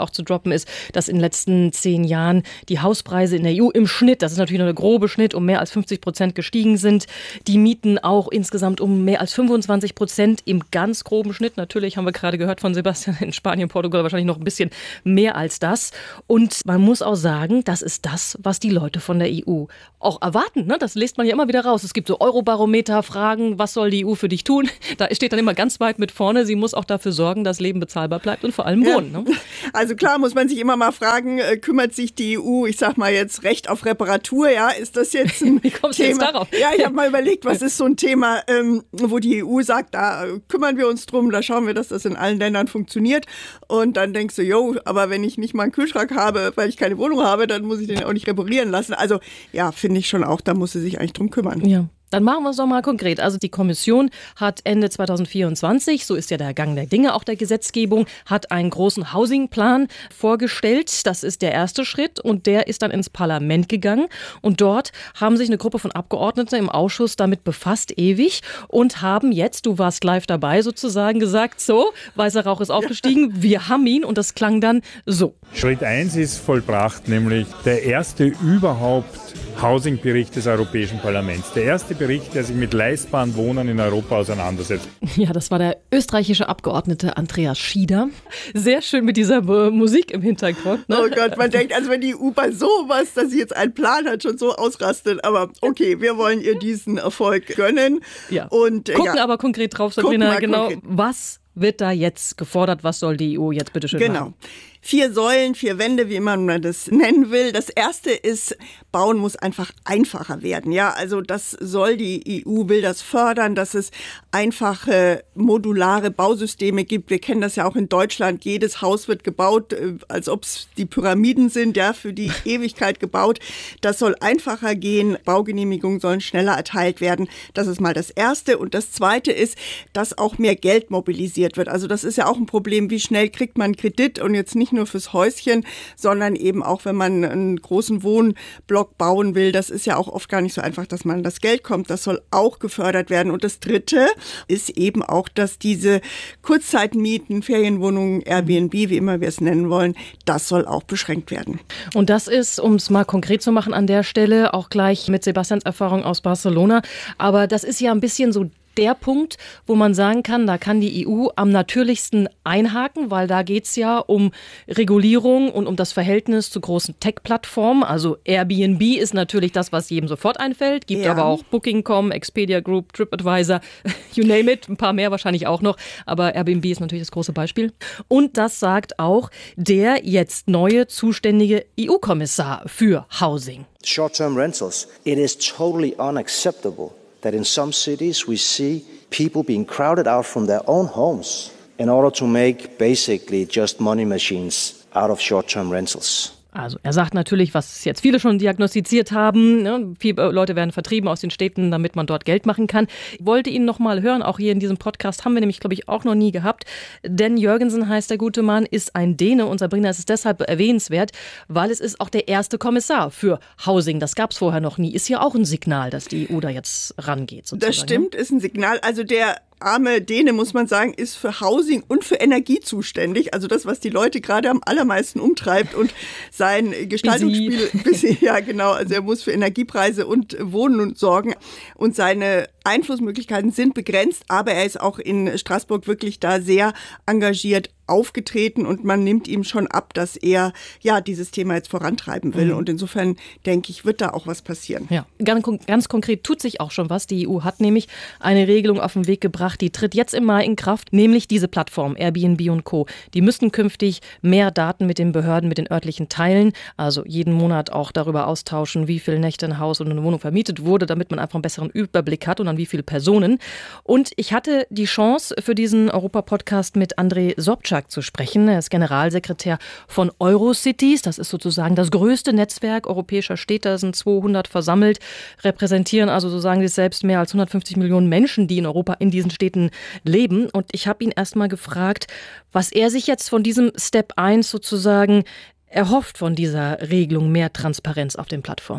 auch zu droppen ist, dass in den letzten zehn Jahren die Hauspreise in der E U im Schnitt, das ist natürlich nur der grobe Schnitt, um mehr als fünfzig Prozent gestiegen sind. Die Mieten auch insgesamt um mehr als fünfundzwanzig Prozent im ganz groben Schnitt. Natürlich haben wir gerade gehört von Sebastian, in Spanien, Portugal wahrscheinlich noch ein bisschen mehr als das. Und man muss auch sagen, das ist das, was die Leute von der E U auch erwarten. Ne? Das liest man ja immer wieder raus. Es gibt so Eurobarometer-Fragen, was soll die E U für dich tun? Da steht dann immer ganz weit mit vorne, sie muss auch dafür sorgen, dass Leben bezahlbar bleibt und vor allem Wohnen. Ja. Ne? Also klar muss man sich immer mal fragen, äh, kümmert sich die E U, ich sag mal jetzt Recht auf Reparatur, ja, ist das jetzt ein Wie kommst Thema? Du jetzt darauf? Ja, ich habe mal überlegt, was ist so ein Thema, ähm, wo die E U sagt, da kümmern wir uns drum, da schauen wir, dass das in allen Ländern funktioniert. Und dann denkst du, jo, aber wenn ich nicht mal einen Kühlschrank habe, weil ich keine Wohnung habe, dann muss ich den auch nicht reparieren lassen. Also ja, finde ich schon auch, da muss sie sich eigentlich drum kümmern. Ja. Dann machen wir es doch mal konkret. Also die Kommission hat Ende zweitausendvierundzwanzig, so ist ja der Gang der Dinge auch der Gesetzgebung, hat einen großen Housing-Plan vorgestellt. Das ist der erste Schritt und der ist dann ins Parlament gegangen. Und dort haben sich eine Gruppe von Abgeordneten im Ausschuss damit befasst, ewig, und haben jetzt, du warst live dabei sozusagen, gesagt, so, weißer Rauch ist aufgestiegen, ja. Wir haben ihn, und das klang dann so. Schritt eins ist vollbracht, nämlich der erste überhaupt Housing-Bericht des Europäischen Parlaments. Der erste Bericht, der sich mit leistbaren Wohnen in Europa auseinandersetzt. Ja, das war der österreichische Abgeordnete Andreas Schieder. Sehr schön mit dieser äh, Musik im Hintergrund. Ne? Oh Gott, man denkt, also wenn die E U bei sowas, dass sie jetzt einen Plan hat, schon so ausrastet. Aber okay, wir wollen ihr diesen Erfolg gönnen. Ja. Und, äh, Gucken ja. aber konkret drauf, Sabrina, genau, konkret. Was wird da jetzt gefordert? Was soll die E U jetzt bitte schön genau. machen? Vier Säulen, vier Wände, wie immer man das nennen will. Das erste ist, Bauen muss einfach einfacher werden. Ja, also das soll die E U, will das fördern, dass es einfache modulare Bausysteme gibt. Wir kennen das ja auch in Deutschland. Jedes Haus wird gebaut, als ob es die Pyramiden sind, ja, für die Ewigkeit gebaut. Das soll einfacher gehen. Baugenehmigungen sollen schneller erteilt werden. Das ist mal das Erste. Und das Zweite ist, dass auch mehr Geld mobilisiert wird. Also das ist ja auch ein Problem. Wie schnell kriegt man Kredit? Und jetzt nicht nur fürs Häuschen, sondern eben auch, wenn man einen großen Wohnblock bauen will. Das ist ja auch oft gar nicht so einfach, dass man an das Geld kommt. Das soll auch gefördert werden. Und das Dritte ist eben auch, dass diese Kurzzeitmieten, Ferienwohnungen, Airbnb, wie immer wir es nennen wollen, das soll auch beschränkt werden. Und das ist, um es mal konkret zu machen an der Stelle, auch gleich mit Sebastians Erfahrung aus Barcelona. Aber das ist ja ein bisschen so der Punkt, wo man sagen kann, da kann die E U am natürlichsten einhaken, weil da geht's ja um Regulierung und um das Verhältnis zu großen Tech-Plattformen. Also Airbnb ist natürlich das, was jedem sofort einfällt, gibt ja. aber auch Booking Punkt com, Expedia Group, TripAdvisor, you name it, ein paar mehr wahrscheinlich auch noch, aber Airbnb ist natürlich das große Beispiel. Und das sagt auch der jetzt neue zuständige E U-Kommissar für Housing. Short-term rentals, it is totally unacceptable that in some cities we see people being crowded out from their own homes in order to make basically just money machines out of short-term rentals. Also er sagt natürlich, was jetzt viele schon diagnostiziert haben, ne? Viele Leute werden vertrieben aus den Städten, damit man dort Geld machen kann. Ich wollte ihn noch mal hören, auch hier in diesem Podcast haben wir nämlich, glaube ich, auch noch nie gehabt. Dan Jørgensen heißt der gute Mann, ist ein Däne und Sabrina, es ist deshalb erwähnenswert, weil es ist auch der erste Kommissar für Housing. Das gab es vorher noch nie. Ist ja auch ein Signal, dass die E U da jetzt rangeht. Sozusagen. Das stimmt, ist ein Signal. Also der arme Däne, muss man sagen, ist für Housing und für Energie zuständig. Also das, was die Leute gerade am allermeisten umtreibt und sein Gestaltungsspiel, bisschen, ja genau, also er muss für Energiepreise und Wohnen sorgen und seine Einflussmöglichkeiten sind begrenzt, aber er ist auch in Straßburg wirklich da sehr engagiert aufgetreten und man nimmt ihm schon ab, dass er ja dieses Thema jetzt vorantreiben will. Mhm. Und insofern denke ich, wird da auch was passieren. Ja, ganz, ganz konkret tut sich auch schon was. Die E U hat nämlich eine Regelung auf den Weg gebracht, die tritt jetzt im Mai in Kraft, nämlich diese Plattform Airbnb und Co. Die müssten künftig mehr Daten mit den Behörden, mit den örtlichen teilen, also jeden Monat auch darüber austauschen, wie viele Nächte ein Haus und eine Wohnung vermietet wurde, damit man einfach einen besseren Überblick hat und an wie viele Personen. Und ich hatte die Chance, für diesen Europa-Podcast mit André Sobczak zu sprechen. Er ist Generalsekretär von Eurocities. Das ist sozusagen das größte Netzwerk europäischer Städte. Da sind zweihundert versammelt, repräsentieren also, so sagen sie es selbst, mehr als hundertfünfzig Millionen Menschen, die in Europa in diesen Städten leben. Und ich habe ihn erst mal gefragt, was er sich jetzt von diesem Step eins sozusagen erhofft, von dieser Regelung mehr Transparenz auf den Plattformen.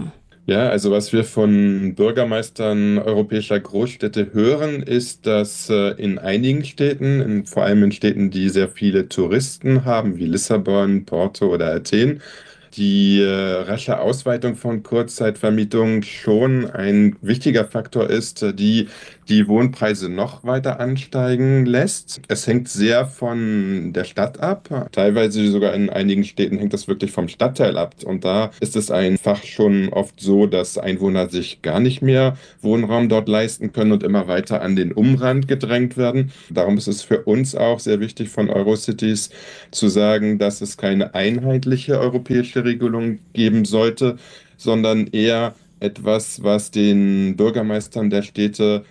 Ja, also was wir von Bürgermeistern europäischer Großstädte hören, ist, dass äh, in einigen Städten, in, vor allem in Städten, die sehr viele Touristen haben, wie Lissabon, Porto oder Athen, die äh, rasche Ausweitung von Kurzzeitvermietungen schon ein wichtiger Faktor ist, äh, die die Wohnpreise noch weiter ansteigen lässt. Es hängt sehr von der Stadt ab. Teilweise sogar in einigen Städten hängt das wirklich vom Stadtteil ab. Und da ist es einfach schon oft so, dass Einwohner sich gar nicht mehr Wohnraum dort leisten können und immer weiter an den Umrand gedrängt werden. Darum ist es für uns auch sehr wichtig von Eurocities zu sagen, dass es keine einheitliche europäische Regelung geben sollte, sondern eher etwas, was den Bürgermeistern der Städte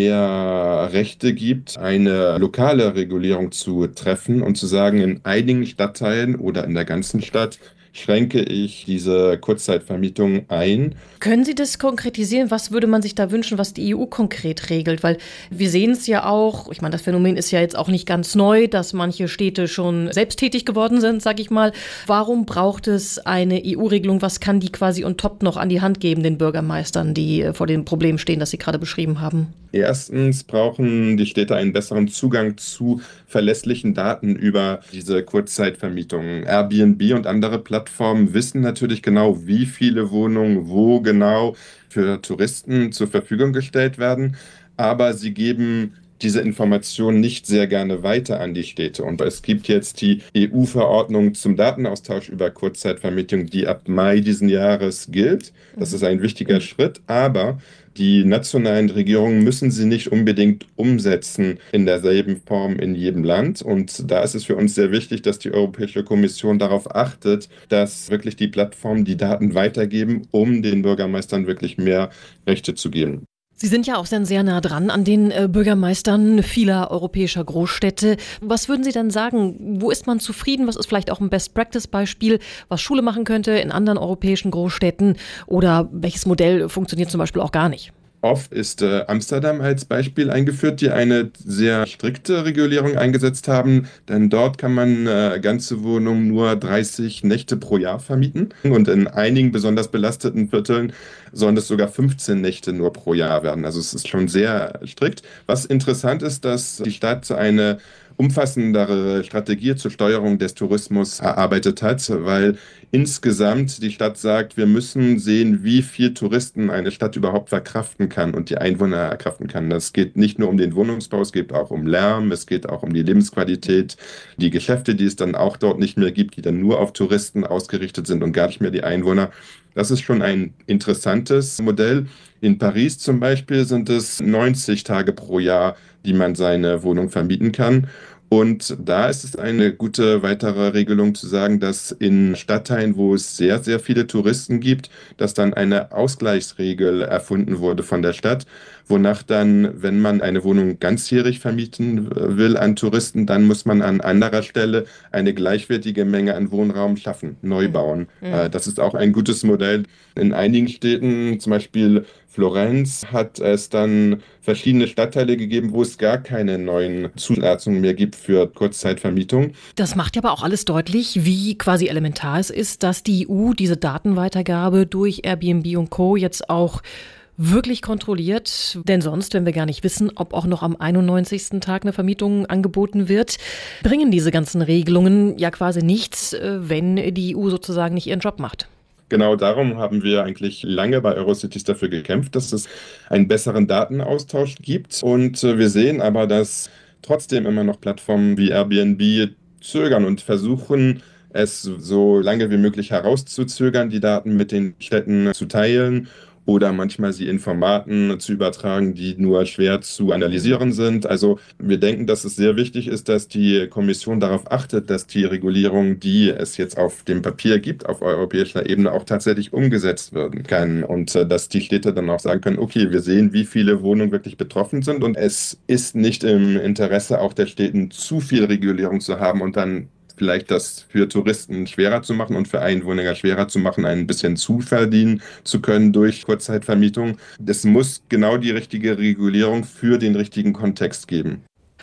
mehr Rechte gibt, eine lokale Regulierung zu treffen und zu sagen, in einigen Stadtteilen oder in der ganzen Stadt schränke ich diese Kurzzeitvermietung ein. Können Sie das konkretisieren? Was würde man sich da wünschen, was die E U konkret regelt? Weil wir sehen es ja auch, ich meine, das Phänomen ist ja jetzt auch nicht ganz neu, dass manche Städte schon selbsttätig geworden sind, sag ich mal. Warum braucht es eine E U-Regelung? Was kann die quasi on top noch an die Hand geben, den Bürgermeistern, die vor dem Problem stehen, das Sie gerade beschrieben haben? Erstens brauchen die Städte einen besseren Zugang zu verlässlichen Daten über diese Kurzzeitvermietungen. Airbnb und andere Plattformen wissen natürlich genau, wie viele Wohnungen wo genau für Touristen zur Verfügung gestellt werden, aber sie geben diese Informationen nicht sehr gerne weiter an die Städte. Und es gibt jetzt die E U-Verordnung zum Datenaustausch über Kurzzeitvermietung, die ab Mai diesen Jahres gilt. Das ist ein wichtiger Schritt, aber die nationalen Regierungen müssen sie nicht unbedingt umsetzen in derselben Form in jedem Land. Und da ist es für uns sehr wichtig, dass die Europäische Kommission darauf achtet, dass wirklich die Plattformen die Daten weitergeben, um den Bürgermeistern wirklich mehr Rechte zu geben. Sie sind ja auch dann sehr nah dran an den äh, Bürgermeistern vieler europäischer Großstädte. Was würden Sie dann sagen? Wo ist man zufrieden? Was ist vielleicht auch ein Best-Practice-Beispiel, was Schule machen könnte in anderen europäischen Großstädten? Oder welches Modell funktioniert zum Beispiel auch gar nicht? Oft ist äh, Amsterdam als Beispiel eingeführt, die eine sehr strikte Regulierung eingesetzt haben, denn dort kann man äh, ganze Wohnungen nur dreißig Nächte pro Jahr vermieten und in einigen besonders belasteten Vierteln sollen es sogar fünfzehn Nächte nur pro Jahr werden. Also es ist schon sehr strikt. Was interessant ist, dass die Stadt eine umfassendere Strategie zur Steuerung des Tourismus erarbeitet hat, weil insgesamt die Stadt sagt, wir müssen sehen, wie viel Touristen eine Stadt überhaupt verkraften kann und die Einwohner erkraften kann. Das geht nicht nur um den Wohnungsbau, es geht auch um Lärm, es geht auch um die Lebensqualität, die Geschäfte, die es dann auch dort nicht mehr gibt, die dann nur auf Touristen ausgerichtet sind und gar nicht mehr die Einwohner. Das ist schon ein interessantes Modell. In Paris zum Beispiel sind es neunzig Tage pro Jahr, die man seine Wohnung vermieten kann. Und da ist es eine gute weitere Regelung zu sagen, dass in Stadtteilen, wo es sehr, sehr viele Touristen gibt, dass dann eine Ausgleichsregel erfunden wurde von der Stadt, wonach dann, wenn man eine Wohnung ganzjährig vermieten will an Touristen, dann muss man an anderer Stelle eine gleichwertige Menge an Wohnraum schaffen, neu bauen. Mhm. Das ist auch ein gutes Modell. In einigen Städten, zum Beispiel Florenz, hat es dann verschiedene Stadtteile gegeben, wo es gar keine neuen Zulassungen mehr gibt für Kurzzeitvermietung. Das macht ja aber auch alles deutlich, wie quasi elementar es ist, dass die E U diese Datenweitergabe durch Airbnb und Co. jetzt auch wirklich kontrolliert, denn sonst, wenn wir gar nicht wissen, ob auch noch am einundneunzigsten Tag eine Vermietung angeboten wird, bringen diese ganzen Regelungen ja quasi nichts, wenn die E U sozusagen nicht ihren Job macht. Genau darum haben wir eigentlich lange bei Eurocities dafür gekämpft, dass es einen besseren Datenaustausch gibt. Und wir sehen aber, dass trotzdem immer noch Plattformen wie Airbnb zögern und versuchen, es so lange wie möglich herauszuzögern, die Daten mit den Städten zu teilen oder manchmal sie in Formaten zu übertragen, die nur schwer zu analysieren sind. Also wir denken, dass es sehr wichtig ist, dass die Kommission darauf achtet, dass die Regulierung, die es jetzt auf dem Papier gibt, auf europäischer Ebene auch tatsächlich umgesetzt werden kann und äh, dass die Städte dann auch sagen können, okay, wir sehen, wie viele Wohnungen wirklich betroffen sind und es ist nicht im Interesse auch der Städten, zu viel Regulierung zu haben und dann vielleicht das für Touristen schwerer zu machen und für Einwohner schwerer zu machen, ein bisschen zuverdienen zu können durch Kurzzeitvermietung. Es muss genau die richtige Regulierung für den richtigen Kontext geben.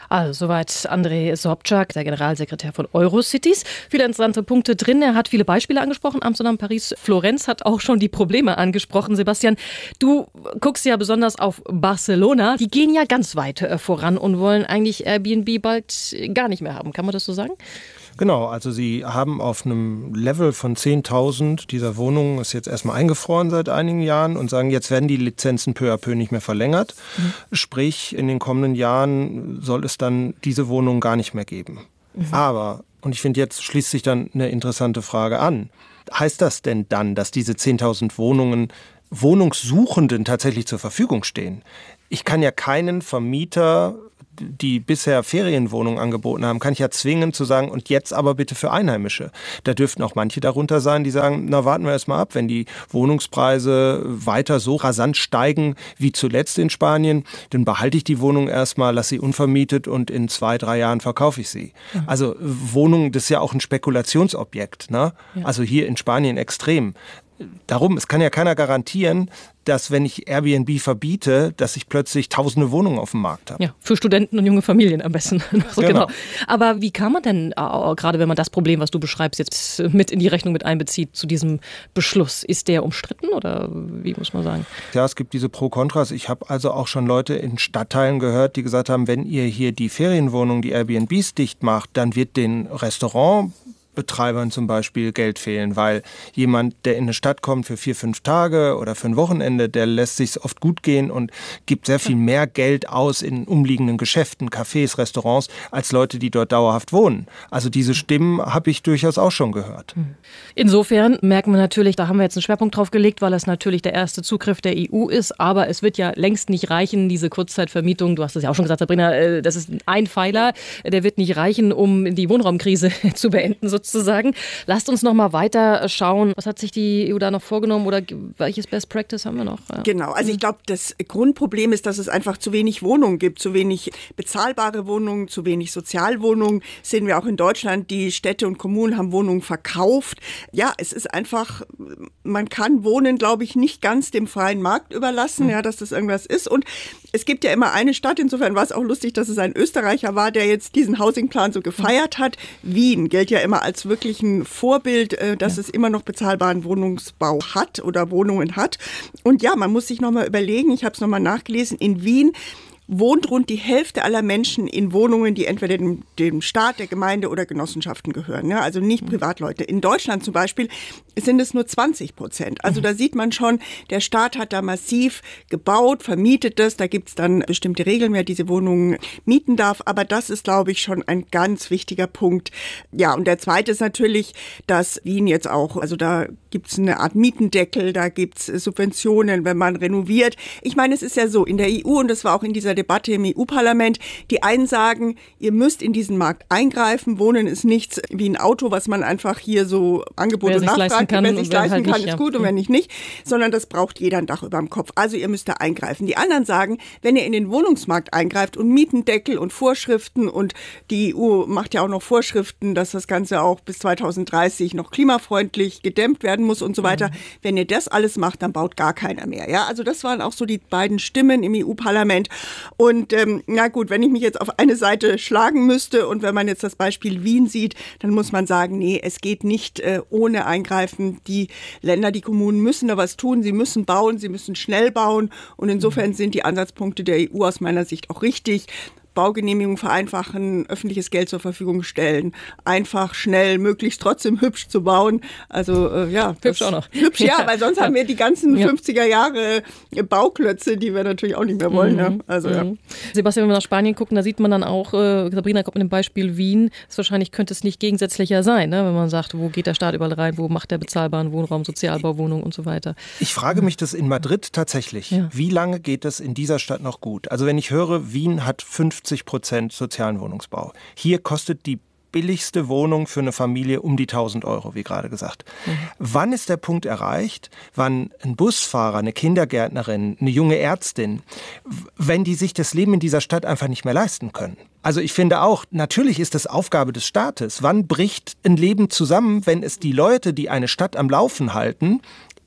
Also soweit André Sobczak, der Generalsekretär von Eurocities. Viele interessante Punkte drin. Er hat viele Beispiele angesprochen. Amsterdam, Paris, Florenz hat auch schon die Probleme angesprochen. Sebastian, du guckst ja besonders auf Barcelona. Die gehen ja ganz weit voran und wollen eigentlich Airbnb bald gar nicht mehr haben. Kann man das so sagen? Genau, also sie haben auf einem Level von zehntausend dieser Wohnungen, ist jetzt erstmal eingefroren seit einigen Jahren, und sagen, jetzt werden die Lizenzen peu à peu nicht mehr verlängert. Mhm. Sprich, in den kommenden Jahren soll es dann diese Wohnungen gar nicht mehr geben. Mhm. Aber, und ich finde, jetzt schließt sich dann eine interessante Frage an, heißt das denn dann, dass diese zehntausend Wohnungen Wohnungssuchenden tatsächlich zur Verfügung stehen? Ich kann ja keinen Vermieter, die bisher Ferienwohnungen angeboten haben, kann ich ja zwingen zu sagen, und jetzt aber bitte für Einheimische. Da dürften auch manche darunter sein, die sagen, na warten wir erst mal ab, wenn die Wohnungspreise weiter so rasant steigen wie zuletzt in Spanien, dann behalte ich die Wohnung erstmal, lasse sie unvermietet und in zwei, drei Jahren verkaufe ich sie. Mhm. Also Wohnungen, das ist ja auch ein Spekulationsobjekt, ne? Ja. Also hier in Spanien extrem. Darum, es kann ja keiner garantieren, dass wenn ich Airbnb verbiete, dass ich plötzlich tausende Wohnungen auf dem Markt habe. Ja, für Studenten und junge Familien am besten. So, genau. Genau. Aber wie kann man denn, äh, gerade wenn man das Problem, was du beschreibst, jetzt mit in die Rechnung mit einbezieht, zu diesem Beschluss? Ist der umstritten oder wie muss man sagen? Ja, es gibt diese Pro-Kontras. Ich habe also auch schon Leute in Stadtteilen gehört, die gesagt haben, wenn ihr hier die Ferienwohnungen, die Airbnbs dicht macht, dann wird den Restaurant Betreibern zum Beispiel Geld fehlen, weil jemand, der in eine Stadt kommt für vier, fünf Tage oder für ein Wochenende, der lässt sich's oft gut gehen und gibt sehr viel mehr Geld aus in umliegenden Geschäften, Cafés, Restaurants, als Leute, die dort dauerhaft wohnen. Also diese Stimmen habe ich durchaus auch schon gehört. Insofern merken wir natürlich, da haben wir jetzt einen Schwerpunkt drauf gelegt, weil das natürlich der erste Zugriff der E U ist, aber es wird ja längst nicht reichen, diese Kurzzeitvermietung, du hast es ja auch schon gesagt, Sabrina, das ist ein Pfeiler, der wird nicht reichen, um die Wohnraumkrise zu beenden, sozusagen. Sozusagen. Lasst uns noch mal weiter schauen. Was hat sich die E U da noch vorgenommen oder welches Best Practice haben wir noch? Ja. Genau, also ich glaube, das Grundproblem ist, dass es einfach zu wenig Wohnungen gibt, zu wenig bezahlbare Wohnungen, zu wenig Sozialwohnungen. Das sehen wir auch in Deutschland. Die Städte und Kommunen haben Wohnungen verkauft. Ja, es ist einfach, man kann Wohnen, glaube ich, nicht ganz dem freien Markt überlassen, ja, dass das irgendwas ist. Und es gibt ja immer eine Stadt, insofern war es auch lustig, dass es ein Österreicher war, der jetzt diesen Housingplan so gefeiert hat. Wien gilt ja immer als wirklich ein Vorbild, dass ja. es immer noch bezahlbaren Wohnungsbau hat oder Wohnungen hat. Und ja, man muss sich nochmal überlegen, ich habe es nochmal nachgelesen, in Wien wohnt rund die Hälfte aller Menschen in Wohnungen, die entweder dem, dem Staat, der Gemeinde oder Genossenschaften gehören. Ja, also nicht Privatleute. In Deutschland zum Beispiel sind es nur zwanzig Prozent. Also da sieht man schon, der Staat hat da massiv gebaut, vermietet das. Da gibt es dann bestimmte Regeln, wer diese Wohnungen mieten darf. Aber das ist, glaube ich, schon ein ganz wichtiger Punkt. Ja, und der zweite ist natürlich, dass Wien jetzt auch, also da gibt es eine Art Mietendeckel, da gibt es Subventionen, wenn man renoviert. Ich meine, es ist ja so, in der E U, und das war auch in dieser Debatte im E U-Parlament, die einen sagen, ihr müsst in diesen Markt eingreifen. Wohnen ist nichts wie ein Auto, was man einfach hier so Angebot und Nachfrage, wer sich leisten kann, ist gut und wenn nicht, nicht. Sondern das braucht jeder ein Dach über dem Kopf. Also ihr müsst da eingreifen. Die anderen sagen, wenn ihr in den Wohnungsmarkt eingreift und Mietendeckel und Vorschriften, und die E U macht ja auch noch Vorschriften, dass das Ganze auch bis zweitausenddreißig noch klimafreundlich gedämmt werden muss und so weiter. Mhm. Wenn ihr das alles macht, dann baut gar keiner mehr. Ja, also das waren auch so die beiden Stimmen im E U-Parlament. Und ähm, na gut, wenn ich mich jetzt auf eine Seite schlagen müsste und wenn man jetzt das Beispiel Wien sieht, dann muss man sagen, nee, es geht nicht äh, ohne Eingreifen. Die Länder, die Kommunen müssen da was tun. Sie müssen bauen, sie müssen schnell bauen. Und insofern sind die Ansatzpunkte der E U aus meiner Sicht auch richtig. Baugenehmigung vereinfachen, öffentliches Geld zur Verfügung stellen, einfach, schnell, möglichst trotzdem hübsch zu bauen. Also äh, ja. Hübsch auch noch. Hübsch, ja, ja, weil sonst ja. haben wir die ganzen ja. fünfziger Jahre Bauklötze, die wir natürlich auch nicht mehr wollen. Mhm. Ja. Also, mhm. ja. Sebastian, wenn wir nach Spanien gucken, da sieht man dann auch, äh, Sabrina kommt mit dem Beispiel Wien, ist wahrscheinlich könnte es nicht gegensätzlicher sein, ne? Wenn man sagt, wo geht der Staat überall rein, wo macht der bezahlbaren Wohnraum, Sozialbauwohnungen und so weiter. Ich frage mich das in Madrid tatsächlich. Ja. Wie lange geht das in dieser Stadt noch gut? Also wenn ich höre, Wien hat fünfzig Prozent sozialen Wohnungsbau. Hier kostet die billigste Wohnung für eine Familie um die tausend Euro, wie gerade gesagt. Mhm. Wann ist der Punkt erreicht, wann ein Busfahrer, eine Kindergärtnerin, eine junge Ärztin, wenn die sich das Leben in dieser Stadt einfach nicht mehr leisten können? Also ich finde auch, natürlich ist das Aufgabe des Staates. Wann bricht ein Leben zusammen, wenn es die Leute, die eine Stadt am Laufen halten,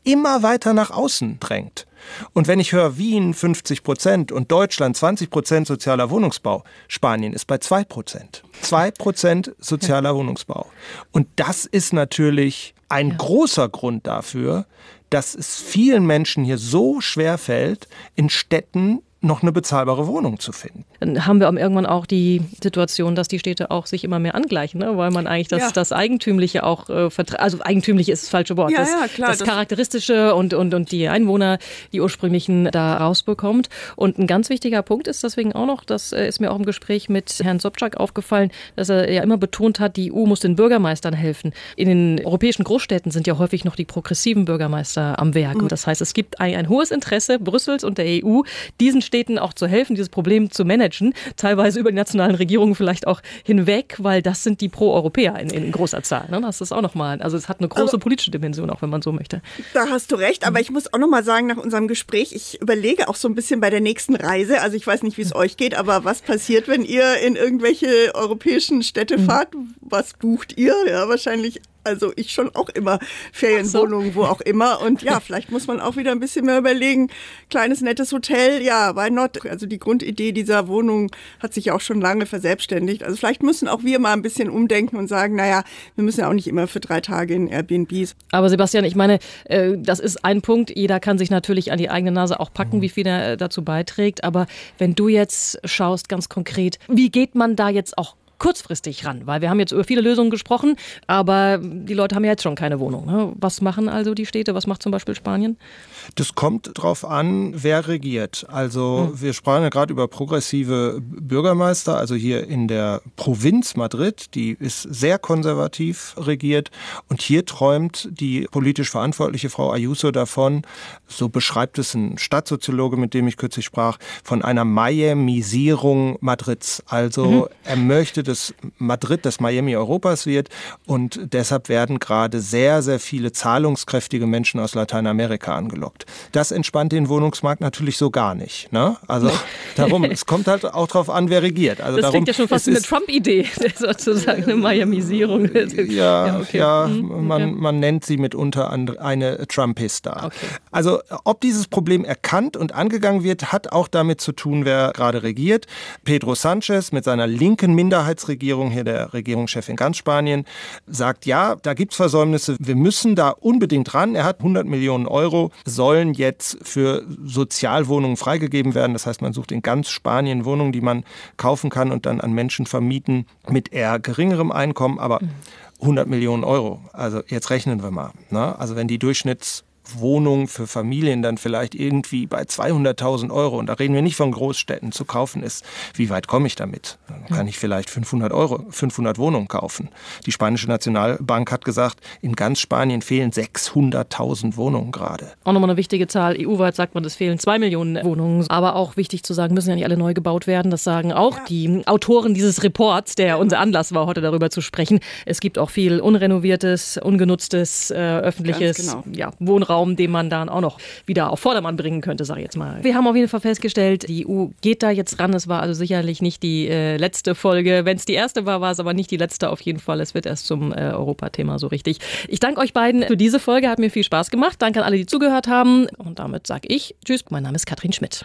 immer weiter nach außen drängt. Und wenn ich höre, Wien fünfzig Prozent und Deutschland zwanzig Prozent sozialer Wohnungsbau, Spanien ist bei zwei Prozent. zwei Prozent sozialer Wohnungsbau. Und das ist natürlich ein ja. großer Grund dafür, dass es vielen Menschen hier so schwer fällt, in Städten noch eine bezahlbare Wohnung zu finden. Dann haben wir irgendwann auch die Situation, dass die Städte auch sich immer mehr angleichen, ne? Weil man eigentlich das, ja. das Eigentümliche auch äh, vertra- also eigentümliche ist das falsche Wort, ja, das, ja, klar, das, das Charakteristische und, und, und die Einwohner, die ursprünglichen da rausbekommt. Und ein ganz wichtiger Punkt ist deswegen auch noch, das ist mir auch im Gespräch mit Herrn Sobczak aufgefallen, dass er ja immer betont hat, die E U muss den Bürgermeistern helfen. In den europäischen Großstädten sind ja häufig noch die progressiven Bürgermeister am Werk. Mhm. Das heißt, es gibt ein, ein hohes Interesse Brüssels und der E U, diesen Städten auch zu helfen, dieses Problem zu managen, teilweise über die nationalen Regierungen vielleicht auch hinweg, weil das sind die Pro-Europäer in, in großer Zahl. Ne? Das ist auch nochmal, also es hat eine große aber, politische Dimension, auch wenn man so möchte. Da hast du recht, aber ich muss auch nochmal sagen, nach unserem Gespräch, ich überlege auch so ein bisschen bei der nächsten Reise, also ich weiß nicht, wie es euch geht, aber was passiert, wenn ihr in irgendwelche europäischen Städte fahrt? Was bucht ihr? Ja, wahrscheinlich Also ich schon auch immer Ferienwohnungen, so. Wo auch immer. Und ja, vielleicht muss man auch wieder ein bisschen mehr überlegen. Kleines, nettes Hotel, ja, why not? Also die Grundidee dieser Wohnung hat sich ja auch schon lange verselbstständigt. Also vielleicht müssen auch wir mal ein bisschen umdenken und sagen, naja, wir müssen ja auch nicht immer für drei Tage in Airbnbs. Aber Sebastian, ich meine, das ist ein Punkt. Jeder kann sich natürlich an die eigene Nase auch packen, wie viel er dazu beiträgt. Aber wenn du jetzt schaust, ganz konkret, wie geht man da jetzt auch kurzfristig ran? Weil wir haben jetzt über viele Lösungen gesprochen, aber die Leute haben ja jetzt schon keine Wohnung. Ne? Was machen also die Städte? Was macht zum Beispiel Spanien? Das kommt drauf an, wer regiert. Also mhm. wir sprachen ja gerade über progressive Bürgermeister, also hier in der Provinz Madrid, die ist sehr konservativ regiert und hier träumt die politisch verantwortliche Frau Ayuso davon, so beschreibt es ein Stadtsoziologe, mit dem ich kürzlich sprach, von einer Miamisierung Madrids. Also mhm. er möchte, dass Madrid das Miami Europas wird und deshalb werden gerade sehr, sehr viele zahlungskräftige Menschen aus Lateinamerika angelockt. Das entspannt den Wohnungsmarkt natürlich so gar nicht. Ne? Also darum, es kommt halt auch drauf an, wer regiert. Also das darum, klingt ja schon fast wie eine Trump-Idee, sozusagen eine Miamisierung. Ja, ja, okay. ja man, ja. man nennt sie mitunter eine Trumpista. Okay. Also ob dieses Problem erkannt und angegangen wird, hat auch damit zu tun, wer gerade regiert. Pedro Sánchez mit seiner linken Minderheitsregierung, hier der Regierungschef in ganz Spanien, sagt, ja, da gibt es Versäumnisse, wir müssen da unbedingt ran. Er hat hundert Millionen Euro, sollen jetzt für Sozialwohnungen freigegeben werden. Das heißt, man sucht in ganz Spanien Wohnungen, die man kaufen kann und dann an Menschen vermieten mit eher geringerem Einkommen, aber hundert Millionen Euro. Also jetzt rechnen wir mal. Ne? Also wenn die Durchschnitts Wohnung für Familien dann vielleicht irgendwie bei zweihunderttausend Euro, und da reden wir nicht von Großstädten, zu kaufen ist, wie weit komme ich damit? Dann kann ich vielleicht fünfhundert Euro, fünfhundert Wohnungen kaufen. Die spanische Nationalbank hat gesagt, in ganz Spanien fehlen sechshunderttausend Wohnungen gerade. Auch nochmal eine wichtige Zahl. E U-weit sagt man, es fehlen zwei Millionen Wohnungen. Aber auch wichtig zu sagen, müssen ja nicht alle neu gebaut werden. Das sagen auch ja. die Autoren dieses Reports, der unser Anlass war, heute darüber zu sprechen. Es gibt auch viel unrenoviertes, ungenutztes, äh, öffentliches genau. ja, Wohnraum, den man dann auch noch wieder auf Vordermann bringen könnte, sage ich jetzt mal. Wir haben auf jeden Fall festgestellt, die E U geht da jetzt ran. Es war also sicherlich nicht die äh, letzte Folge. Wenn es die erste war, war es aber nicht die letzte auf jeden Fall. Es wird erst zum äh, Europathema so richtig. Ich danke euch beiden für diese Folge. Hat mir viel Spaß gemacht. Danke an alle, die zugehört haben. Und damit sage ich Tschüss. Mein Name ist Katrin Schmidt.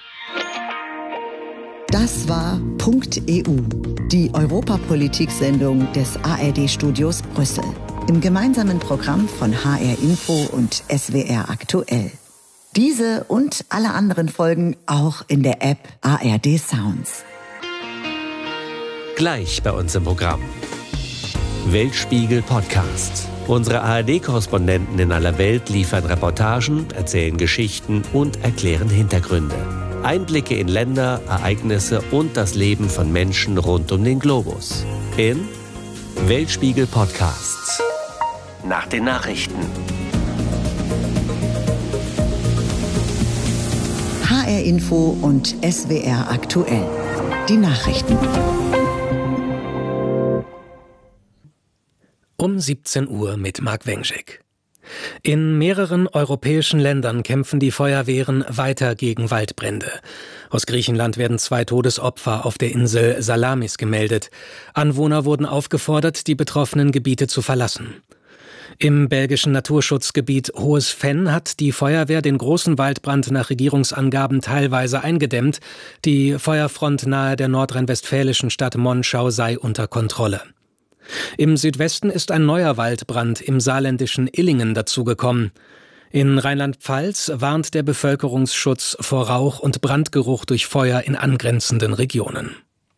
Das war Punkt E U, die Europapolitik-Sendung des A R D-Studios Brüssel. Im gemeinsamen Programm von H R Info und S W R Aktuell. Diese und alle anderen Folgen auch in der App A R D Sounds. Gleich bei uns im Programm. Weltspiegel Podcast. Unsere A R D-Korrespondenten in aller Welt liefern Reportagen, erzählen Geschichten und erklären Hintergründe. Einblicke in Länder, Ereignisse und das Leben von Menschen rund um den Globus. In Weltspiegel Podcasts. Nach den Nachrichten. H R Info und S W R Aktuell. Die Nachrichten. Um siebzehn Uhr mit Marc Wenschek. In mehreren europäischen Ländern kämpfen die Feuerwehren weiter gegen Waldbrände. Aus Griechenland werden zwei Todesopfer auf der Insel Salamis gemeldet. Anwohner wurden aufgefordert, die betroffenen Gebiete zu verlassen. Im belgischen Naturschutzgebiet Hohes Venn hat die Feuerwehr den großen Waldbrand nach Regierungsangaben teilweise eingedämmt. Die Feuerfront nahe der nordrhein-westfälischen Stadt Monschau sei unter Kontrolle. Im Südwesten ist ein neuer Waldbrand im saarländischen Illingen dazugekommen. In Rheinland-Pfalz warnt der Bevölkerungsschutz vor Rauch und Brandgeruch durch Feuer in angrenzenden Regionen.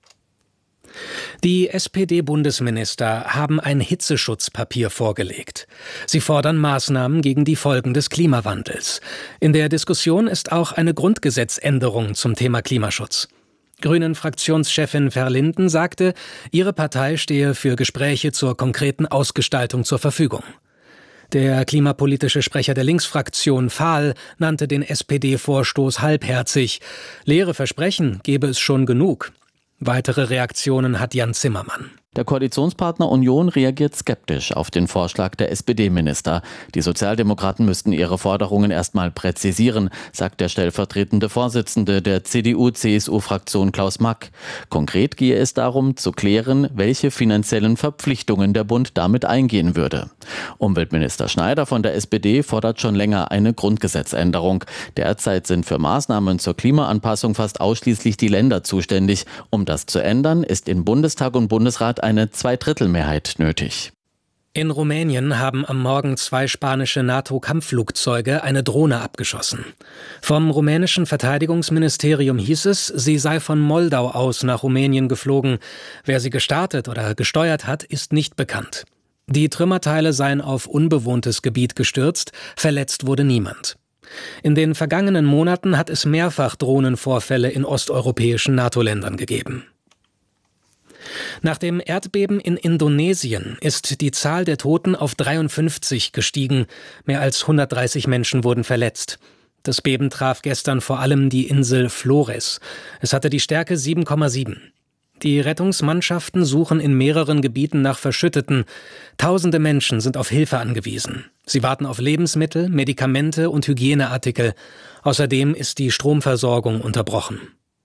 Die S P D-Bundesminister haben ein Hitzeschutzpapier vorgelegt. Sie fordern Maßnahmen gegen die Folgen des Klimawandels. In der Diskussion ist auch eine Grundgesetzänderung zum Thema Klimaschutz. Grünen-Fraktionschefin Verlinden sagte, ihre Partei stehe für Gespräche zur konkreten Ausgestaltung zur Verfügung. Der klimapolitische Sprecher der Linksfraktion Fahl nannte den S P D-Vorstoß halbherzig. Leere Versprechen gebe es schon genug. Weitere Reaktionen hat Jan Zimmermann. Der Koalitionspartner Union reagiert skeptisch auf den Vorschlag der S P D-Minister. Die Sozialdemokraten müssten ihre Forderungen erstmal präzisieren, sagt der stellvertretende Vorsitzende der C D U-C S U-Fraktion Klaus Mack. Konkret gehe es darum, zu klären, welche finanziellen Verpflichtungen der Bund damit eingehen würde. Umweltminister Schneider von der S P D fordert schon länger eine Grundgesetzänderung. Derzeit sind für Maßnahmen zur Klimaanpassung fast ausschließlich die Länder zuständig. Um das zu ändern, ist in Bundestag und Bundesrat eine Zweidrittelmehrheit nötig. In Rumänien haben am Morgen zwei spanische NATO-Kampfflugzeuge eine Drohne abgeschossen. Vom rumänischen Verteidigungsministerium hieß es, sie sei von Moldau aus nach Rumänien geflogen. Wer sie gestartet oder gesteuert hat, ist nicht bekannt. Die Trümmerteile seien auf unbewohntes Gebiet gestürzt, verletzt wurde niemand. In den vergangenen Monaten hat es mehrfach Drohnenvorfälle in osteuropäischen NATO-Ländern gegeben. Nach dem Erdbeben in Indonesien ist die Zahl der Toten auf dreiundfünfzig gestiegen. Mehr als hundertdreißig Menschen wurden verletzt. Das Beben traf gestern vor allem die Insel Flores. Es hatte die Stärke sieben Komma sieben. Die Rettungsmannschaften suchen in mehreren Gebieten nach Verschütteten. Tausende Menschen sind auf Hilfe angewiesen. Sie warten auf Lebensmittel, Medikamente und Hygieneartikel. Außerdem ist die Stromversorgung unterbrochen.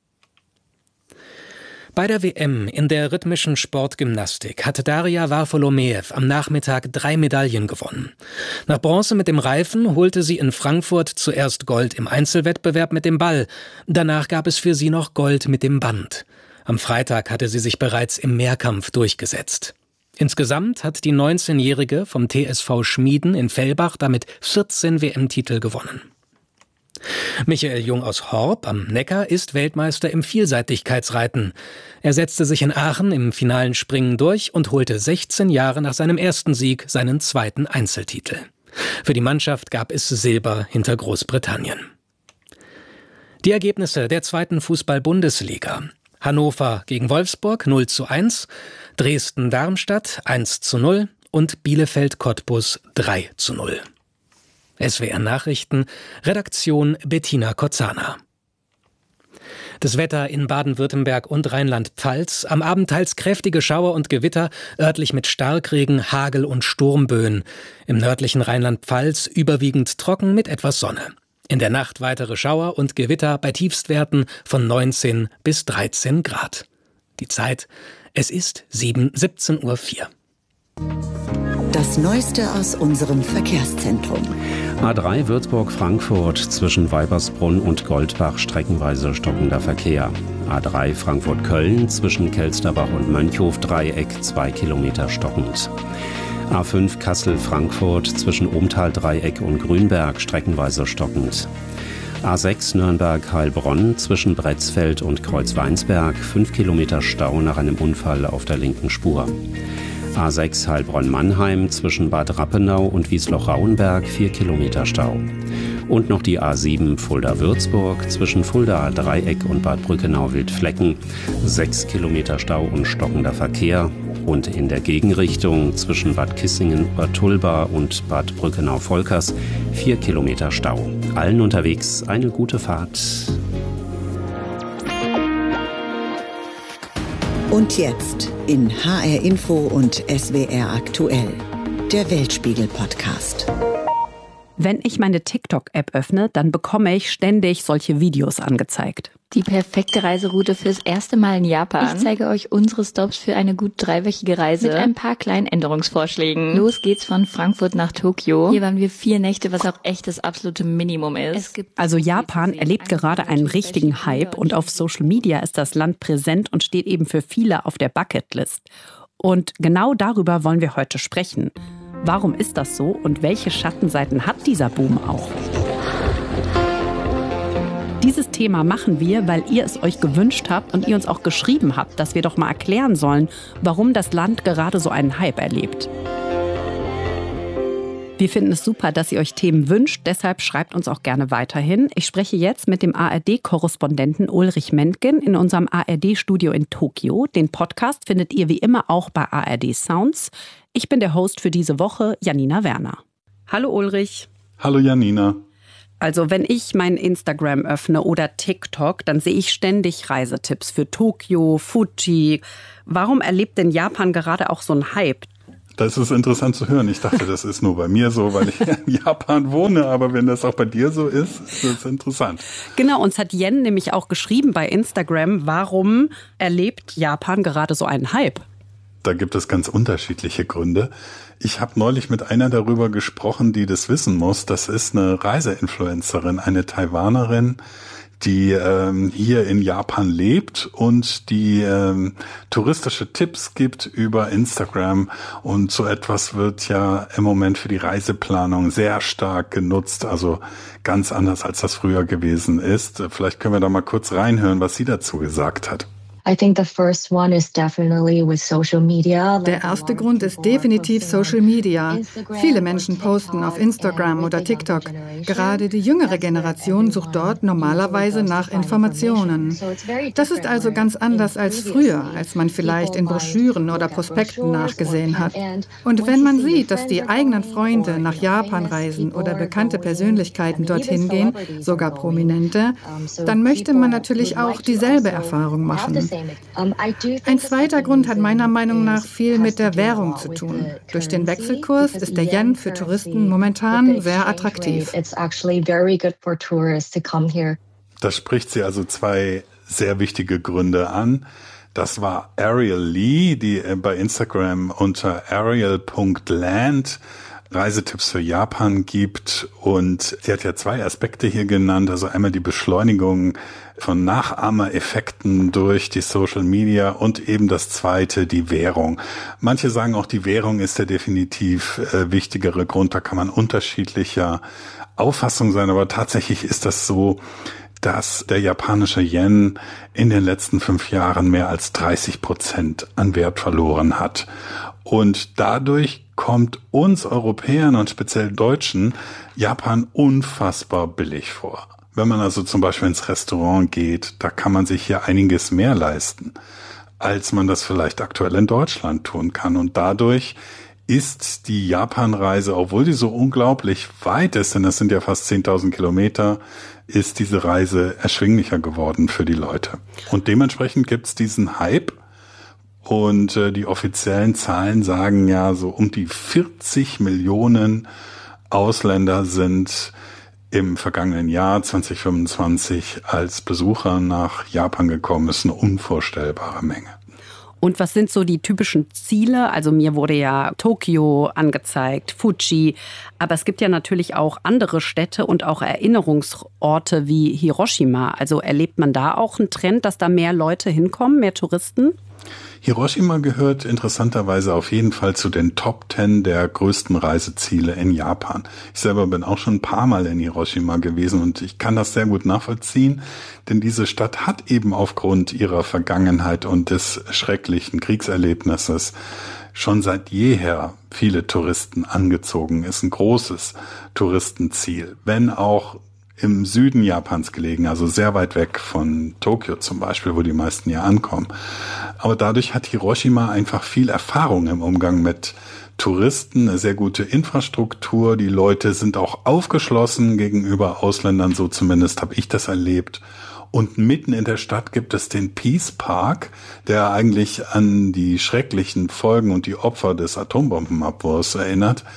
Bei der W M in der rhythmischen Sportgymnastik hat Daria Varfolomeev am Nachmittag drei Medaillen gewonnen. Nach Bronze mit dem Reifen holte sie in Frankfurt zuerst Gold im Einzelwettbewerb mit dem Ball. Danach gab es für sie noch Gold mit dem Band. Am Freitag hatte sie sich bereits im Mehrkampf durchgesetzt. Insgesamt hat die neunzehnjährige vom T S V Schmieden in Fellbach damit vierzehn W M-Titel gewonnen. Michael Jung aus Horb am Neckar ist Weltmeister im Vielseitigkeitsreiten. Er setzte sich in Aachen im finalen Springen durch und holte sechzehn Jahre nach seinem ersten Sieg seinen zweiten Einzeltitel. Für die Mannschaft gab es Silber hinter Großbritannien. Die Ergebnisse der zweiten Fußball-Bundesliga. Hannover gegen Wolfsburg null zu eins, Dresden-Darmstadt eins zu null und Bielefeld-Cottbus drei zu null. S W R Nachrichten, Redaktion Bettina Kozana. Das Wetter in Baden-Württemberg und Rheinland-Pfalz. Am Abend teils kräftige Schauer und Gewitter, örtlich mit Starkregen, Hagel und Sturmböen. Im nördlichen Rheinland-Pfalz überwiegend trocken mit etwas Sonne. In der Nacht weitere Schauer und Gewitter bei Tiefstwerten von neunzehn bis dreizehn Grad. Die Zeit, es ist siebzehn Uhr vier. Das Neueste aus unserem Verkehrszentrum. A drei Würzburg-Frankfurt zwischen Weibersbrunn und Goldbach streckenweise stockender Verkehr. A drei Frankfurt-Köln zwischen Kelsterbach und Mönchhof-Dreieck zwei Kilometer stockend. A fünf Kassel-Frankfurt zwischen Ohmtal-Dreieck und Grünberg streckenweise stockend. A sechs Nürnberg-Heilbronn zwischen Bretzfeld und Kreuzweinsberg fünf Kilometer Stau nach einem Unfall auf der linken Spur. A sechs Heilbronn-Mannheim zwischen Bad Rappenau und Wiesloch-Rauenberg vier Kilometer Stau. Und noch die A sieben Fulda-Würzburg zwischen Fulda-Dreieck und Bad Brückenau-Wildflecken sechs Kilometer Stau und stockender Verkehr. Und in der Gegenrichtung zwischen Bad Kissingen-Bad Tulba und Bad Brückenau-Volkers vier Kilometer Stau. Allen unterwegs eine gute Fahrt. Und jetzt in H R Info und S W R aktuell, der Weltspiegel-Podcast. Wenn ich meine TikTok-App öffne, dann bekomme ich ständig solche Videos angezeigt. Die perfekte Reiseroute fürs erste Mal in Japan. Ich zeige euch unsere Stops für eine gut dreiwöchige Reise. Mit ein paar kleinen Änderungsvorschlägen. Los geht's von Frankfurt nach Tokio. Hier waren wir vier Nächte, was auch echt das absolute Minimum ist. Es gibt also Japan erlebt gerade einen richtigen Hype und auf Social Media ist das Land präsent und steht eben für viele auf der Bucketlist. Und genau darüber wollen wir heute sprechen. Warum ist das so und welche Schattenseiten hat dieser Boom auch? Dieses Thema machen wir, weil ihr es euch gewünscht habt und ihr uns auch geschrieben habt, dass wir doch mal erklären sollen, warum das Land gerade so einen Hype erlebt. Wir finden es super, dass ihr euch Themen wünscht, deshalb schreibt uns auch gerne weiterhin. Ich spreche jetzt mit dem A R D-Korrespondenten Ulrich Mentgen in unserem A R D-Studio in Tokio. Den Podcast findet ihr wie immer auch bei A R D Sounds. Ich bin der Host für diese Woche, Janina Werner. Hallo Ulrich. Hallo Janina. Also wenn ich mein Instagram öffne oder TikTok, dann sehe ich ständig Reisetipps für Tokio, Fuji. Warum erlebt denn Japan gerade auch so einen Hype? Das ist interessant zu hören. Ich dachte, das ist nur bei mir so, weil ich in Japan wohne. Aber wenn das auch bei dir so ist, ist das interessant. Genau, uns hat Yen nämlich auch geschrieben bei Instagram, warum erlebt Japan gerade so einen Hype? Da gibt es ganz unterschiedliche Gründe. Ich habe neulich mit einer darüber gesprochen, die das wissen muss. Das ist eine Reiseinfluencerin, eine Taiwanerin, die ähm, hier in Japan lebt und die ähm, touristische Tipps gibt über Instagram. Und so etwas wird ja im Moment für die Reiseplanung sehr stark genutzt. Also ganz anders, als das früher gewesen ist. Vielleicht können wir da mal kurz reinhören, was sie dazu gesagt hat. Der erste Grund ist definitiv Social Media. Viele Menschen posten auf Instagram oder TikTok. Gerade die jüngere Generation sucht dort normalerweise nach Informationen. Das ist also ganz anders als früher, als man vielleicht in Broschüren oder Prospekten nachgesehen hat. Und wenn man sieht, dass die eigenen Freunde nach Japan reisen oder bekannte Persönlichkeiten dorthin gehen, sogar Prominente, dann möchte man natürlich auch dieselbe Erfahrung machen. Ein zweiter Grund hat meiner Meinung nach viel mit der Währung zu tun. Durch den Wechselkurs ist der Yen für Touristen momentan sehr attraktiv. Da spricht sie also zwei sehr wichtige Gründe an. Das war Ariel Lee, die bei Instagram unter ariel punkt land Reisetipps für Japan gibt. Und sie hat ja zwei Aspekte hier genannt. Also einmal die Beschleunigung von Nachahmereffekten durch die Social Media und eben das zweite, die Währung. Manche sagen auch, die Währung ist der definitiv äh, wichtigere Grund. Da kann man unterschiedlicher Auffassung sein. Aber tatsächlich ist das so, dass der japanische Yen in den letzten fünf Jahren mehr als dreißig Prozent an Wert verloren hat. Und dadurch kommt uns Europäern und speziell Deutschen Japan unfassbar billig vor. Wenn man also zum Beispiel ins Restaurant geht, da kann man sich hier einiges mehr leisten, als man das vielleicht aktuell in Deutschland tun kann. Und dadurch ist die Japanreise, obwohl die so unglaublich weit ist, denn das sind ja fast zehntausend Kilometer, ist diese Reise erschwinglicher geworden für die Leute. Und dementsprechend gibt's diesen Hype. Und äh, die offiziellen Zahlen sagen ja, so um die vierzig Millionen Ausländer sind im vergangenen Jahr zwanzig fünfundzwanzig als Besucher nach Japan gekommen. Das ist eine unvorstellbare Menge. Und was sind so die typischen Ziele? Also mir wurde ja Tokio angezeigt, Fuji, aber es gibt ja natürlich auch andere Städte und auch Erinnerungsorte wie Hiroshima. Also erlebt man da auch einen Trend, dass da mehr Leute hinkommen, mehr Touristen? Hiroshima gehört interessanterweise auf jeden Fall zu den Top Ten der größten Reiseziele in Japan. Ich selber bin auch schon ein paar Mal in Hiroshima gewesen und ich kann das sehr gut nachvollziehen, denn diese Stadt hat eben aufgrund ihrer Vergangenheit und des schrecklichen Kriegserlebnisses schon seit jeher viele Touristen angezogen, ist ein großes Touristenziel, wenn auch im Süden Japans gelegen, also sehr weit weg von Tokio zum Beispiel, wo die meisten ja ankommen. Aber dadurch hat Hiroshima einfach viel Erfahrung im Umgang mit Touristen, eine sehr gute Infrastruktur. Die Leute sind auch aufgeschlossen gegenüber Ausländern, so zumindest habe ich das erlebt. Und mitten in der Stadt gibt es den Peace Park, der eigentlich an die schrecklichen Folgen und die Opfer des Atombombenabwurfs erinnert.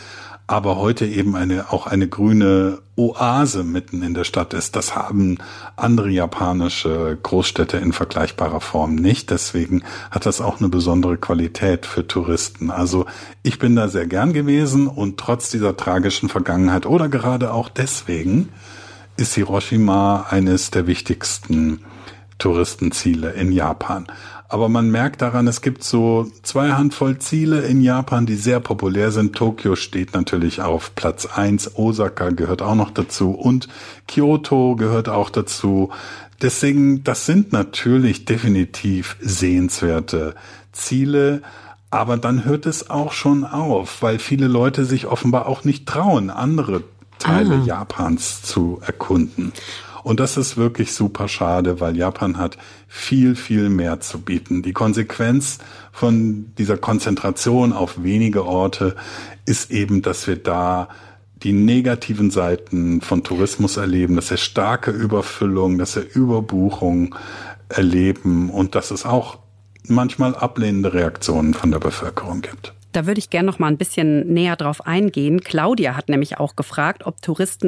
aber heute eben eine auch eine grüne Oase mitten in der Stadt ist. Das haben andere japanische Großstädte in vergleichbarer Form nicht. Deswegen hat das auch eine besondere Qualität für Touristen. Also ich bin da sehr gern gewesen und trotz dieser tragischen Vergangenheit oder gerade auch deswegen ist Hiroshima eines der wichtigsten Touristenziele in Japan. Aber man merkt daran, es gibt so zwei Handvoll Ziele in Japan, die sehr populär sind. Tokio steht natürlich auf Platz eins, Osaka gehört auch noch dazu und Kyoto gehört auch dazu. Deswegen, das sind natürlich definitiv sehenswerte Ziele. Aber dann hört es auch schon auf, weil viele Leute sich offenbar auch nicht trauen, andere Teile ah. Japans zu erkunden. Und das ist wirklich super schade, weil Japan hat viel, viel mehr zu bieten. Die Konsequenz von dieser Konzentration auf wenige Orte ist eben, dass wir da die negativen Seiten von Tourismus erleben, dass wir starke Überfüllung, dass wir Überbuchung erleben und dass es auch manchmal ablehnende Reaktionen von der Bevölkerung gibt. Da würde ich gerne noch mal ein bisschen näher drauf eingehen. Claudia hat nämlich auch gefragt, ob Touristen